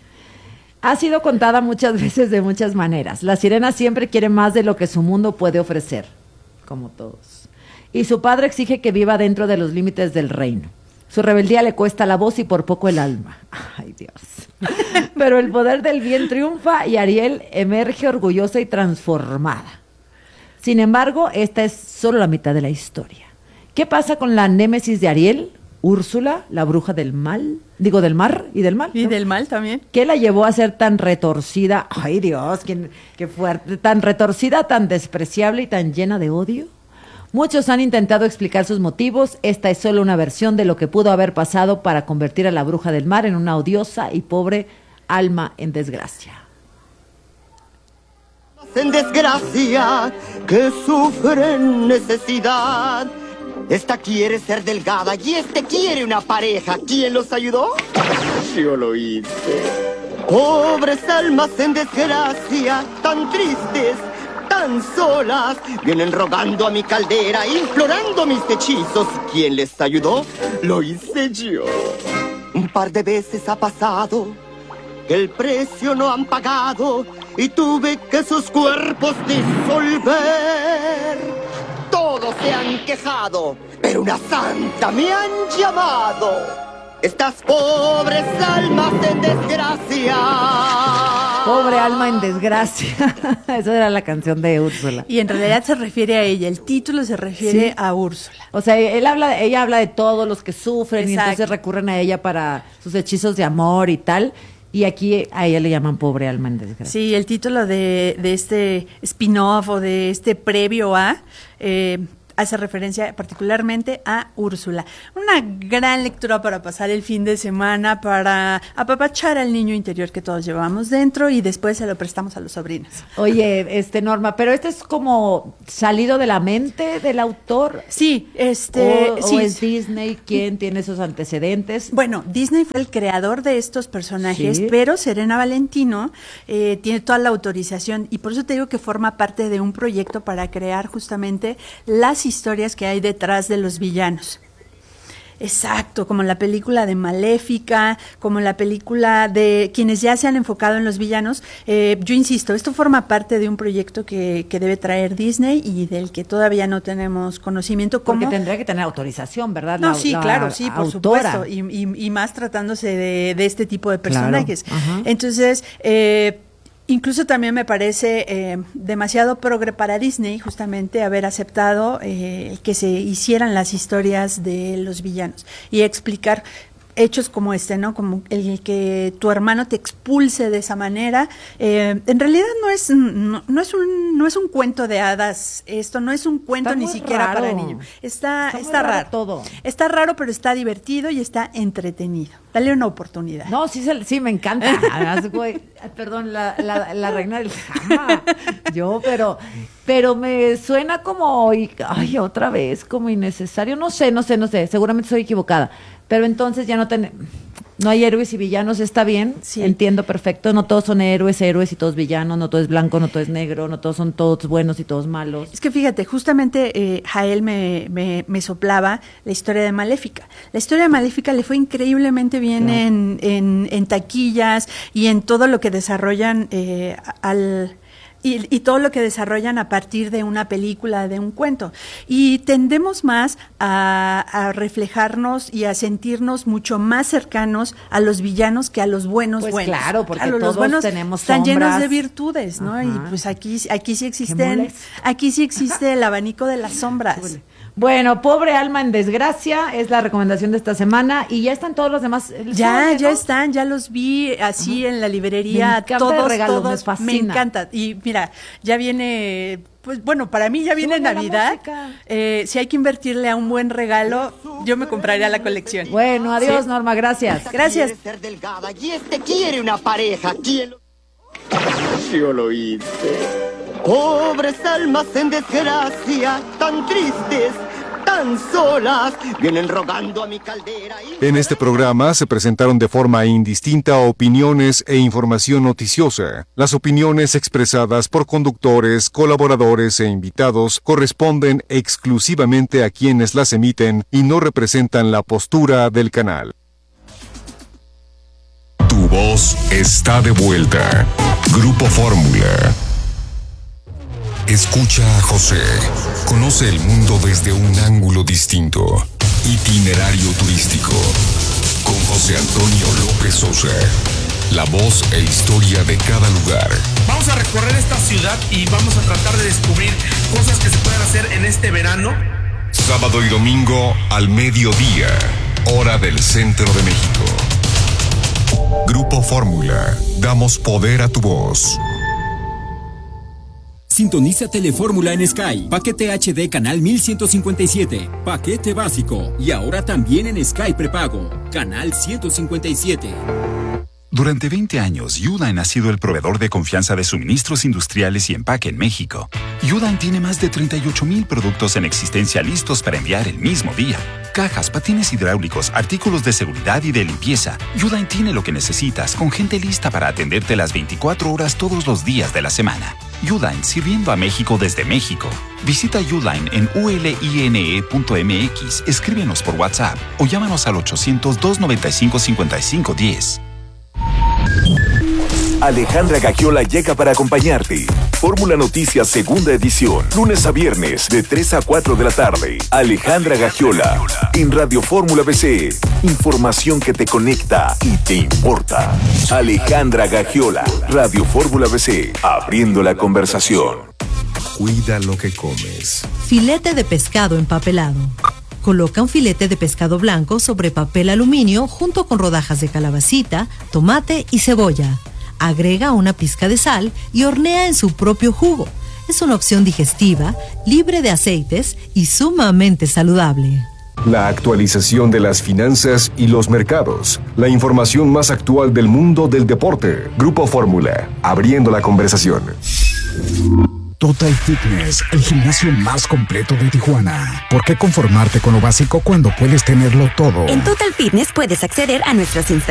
Ha sido contada muchas veces de muchas maneras. La sirena siempre quiere más de lo que su mundo puede ofrecer, como todos. Y su padre exige que viva dentro de los límites del reino. Su rebeldía le cuesta la voz y por poco el alma. Ay, Dios. Pero el poder del bien triunfa y Ariel emerge orgullosa y transformada. Sin embargo, esta es solo la mitad de la historia. ¿Qué pasa con la némesis de Ariel? Úrsula, la bruja del mal, digo del mar y del mal. Y ¿no? del mal también. ¿Qué la llevó a ser tan retorcida? Ay, Dios, qué, qué fuerte, tan retorcida, tan despreciable y tan llena de odio. Muchos han intentado explicar sus motivos. Esta es solo una versión de lo que pudo haber pasado para convertir a la bruja del mar en una odiosa y pobre alma en desgracia. En desgracia, que sufren necesidad. Esta quiere ser delgada y este quiere una pareja. ¿Quién los ayudó? Yo lo hice. Pobres almas en desgracia, tan tristes, tan solas, vienen rogando a mi caldera, implorando mis hechizos. ¿Quién les ayudó? Lo hice yo. Un par de veces ha pasado que el precio no han pagado y tuve que sus cuerpos disolver. Todos se han quejado, pero una santa me han llamado. Estas pobres almas en desgracia. Pobre alma en desgracia. Esa era la canción de Úrsula. Y en realidad se refiere a ella, el título se refiere ¿Sí? a Úrsula. O sea, él habla, ella habla de todos los que sufren. Exacto. Y entonces recurren a ella para sus hechizos de amor y tal. Y aquí a ella le llaman pobre alma en desgracia. Sí, el título de, de este spin-off o de este previo a... Eh, hace referencia particularmente a Úrsula. Una gran lectura para pasar el fin de semana, para apapachar al niño interior que todos llevamos dentro y después se lo prestamos a los sobrinos. Oye, este Norma, pero este es como salido de la mente del autor. Sí, este... O, sí. o es Disney quien tiene esos antecedentes. Bueno, Disney fue el creador de estos personajes, Sí. pero Serena Valentino eh, tiene toda la autorización y por eso te digo que forma parte de un proyecto para crear justamente las historias que hay detrás de los villanos. Exacto, como la película de Maléfica, como la película de quienes ya se han enfocado en los villanos. Eh, yo insisto, esto forma parte de un proyecto que, que debe traer Disney y del que todavía no tenemos conocimiento. ¿Cómo? Porque tendría que tener autorización, ¿verdad? No, La- sí, la claro, sí, por autora. supuesto, y, y, y más tratándose de, de este tipo de Claro, personajes. ajá. Entonces, eh, incluso también me parece eh, demasiado progre para Disney justamente haber aceptado eh, que se hicieran las historias de los villanos y explicar hechos como este, ¿no? Como el que tu hermano te expulse de esa manera. Eh, en realidad no es no, no es un no es un cuento de hadas. Esto no es un cuento Está ni muy siquiera raro. para niños. Está Está está, muy raro raro todo. Está raro, pero está divertido y está entretenido. Dale una oportunidad. No, sí, se- sí, me encanta. Además, güey, perdón, la, la, la reina del drama. Yo, pero, pero me suena como, y- ay, otra vez, como innecesario. No sé, no sé, no sé. Seguramente soy equivocada. Pero entonces ya no ten, no hay héroes y villanos, está bien. Sí. Entiendo perfecto. No todos son héroes, héroes y todos villanos. No todo es blanco, no todo es negro. No todos son todos buenos y todos malos. Es que fíjate, justamente eh, Jael me, me, me soplaba la historia de Maléfica. La historia de Maléfica le fue increíblemente bien Claro. en, en, en taquillas y en todo lo que desarrollan eh, al... Y, y todo lo que desarrollan a partir de una película, de un cuento. Y tendemos más a, a reflejarnos y a sentirnos mucho más cercanos a los villanos que a los buenos Pues buenos. claro, porque Claro, todos los buenos tenemos están llenos sombras. de virtudes, ¿no? Ajá. Y pues aquí, aquí sí existen, moles. aquí sí existe el abanico de las sombras. Bueno, pobre alma en desgracia es la recomendación de esta semana y ya están todos los demás. el Ya, sábado, ya ¿no? están, ya los vi así en la librería, Me encanta todos, el regalo, todos, me fascina. me encanta. Y mira, ya viene, pues bueno, para mí ya viene Súbele la Navidad. música. Eh, si hay que invertirle a un buen regalo, yo me compraría la colección. Bueno, adiós, Sí. Norma, gracias. Gracias. Quiere ser delgada y este quiere una pareja. ¿Quién lo... Yo lo hice. Pobres almas en desgracia, tan tristes, tan solas, vienen rogando a mi caldera y... En este programa se presentaron de forma indistinta opiniones e información noticiosa. Las opiniones expresadas por conductores, colaboradores e invitados corresponden exclusivamente a quienes las emiten y no representan la postura del canal. Tu voz está de vuelta. Grupo Fórmula. Escucha a José. Conoce el mundo desde un ángulo distinto. Itinerario turístico. Con José Antonio López Sosa. La voz e historia de cada lugar. Vamos a recorrer esta ciudad y vamos a tratar de descubrir cosas que se pueden hacer en este verano. Sábado y domingo al mediodía. Hora del centro de México. Grupo Fórmula. Damos poder a tu voz. Sintoniza Telefórmula en Sky. Paquete H D Canal mil ciento cincuenta y siete. Paquete básico. Y ahora también en Sky Prepago. Canal ciento cincuenta y siete. Durante veinte años, Uline ha sido el proveedor de confianza de suministros industriales y empaque en México. Uline tiene más de treinta y ocho mil productos en existencia listos para enviar el mismo día. Cajas, patines hidráulicos, artículos de seguridad y de limpieza. Uline tiene lo que necesitas, con gente lista para atenderte las veinticuatro horas todos los días de la semana. Uline, sirviendo a México desde México. Visita Uline en u l i n e punto m x, escríbenos por WhatsApp o llámanos al ochocientos, doscientos noventa y cinco, cincuenta y cinco diez. Alejandra Gagiola llega para acompañarte, Fórmula Noticias Segunda Edición. Lunes a viernes de tres a cuatro de la tarde. Alejandra Gagiola en Radio Fórmula B C. Información que te conecta y te importa. Alejandra Gagiola, Radio Fórmula B C. Abriendo la conversación. Cuida lo que comes. Filete de pescado empapelado. Coloca un filete de pescado blanco sobre papel aluminio junto con rodajas de calabacita, tomate y cebolla. Agrega una pizca de sal y hornea en su propio jugo. Es una opción digestiva, libre de aceites y sumamente saludable. La actualización de las finanzas y los mercados. La información más actual del mundo del deporte. Grupo Fórmula, abriendo la conversación. Total Fitness, el gimnasio más completo de Tijuana. ¿Por qué conformarte con lo básico cuando puedes tenerlo todo? En Total Fitness puedes acceder a nuestras instalaciones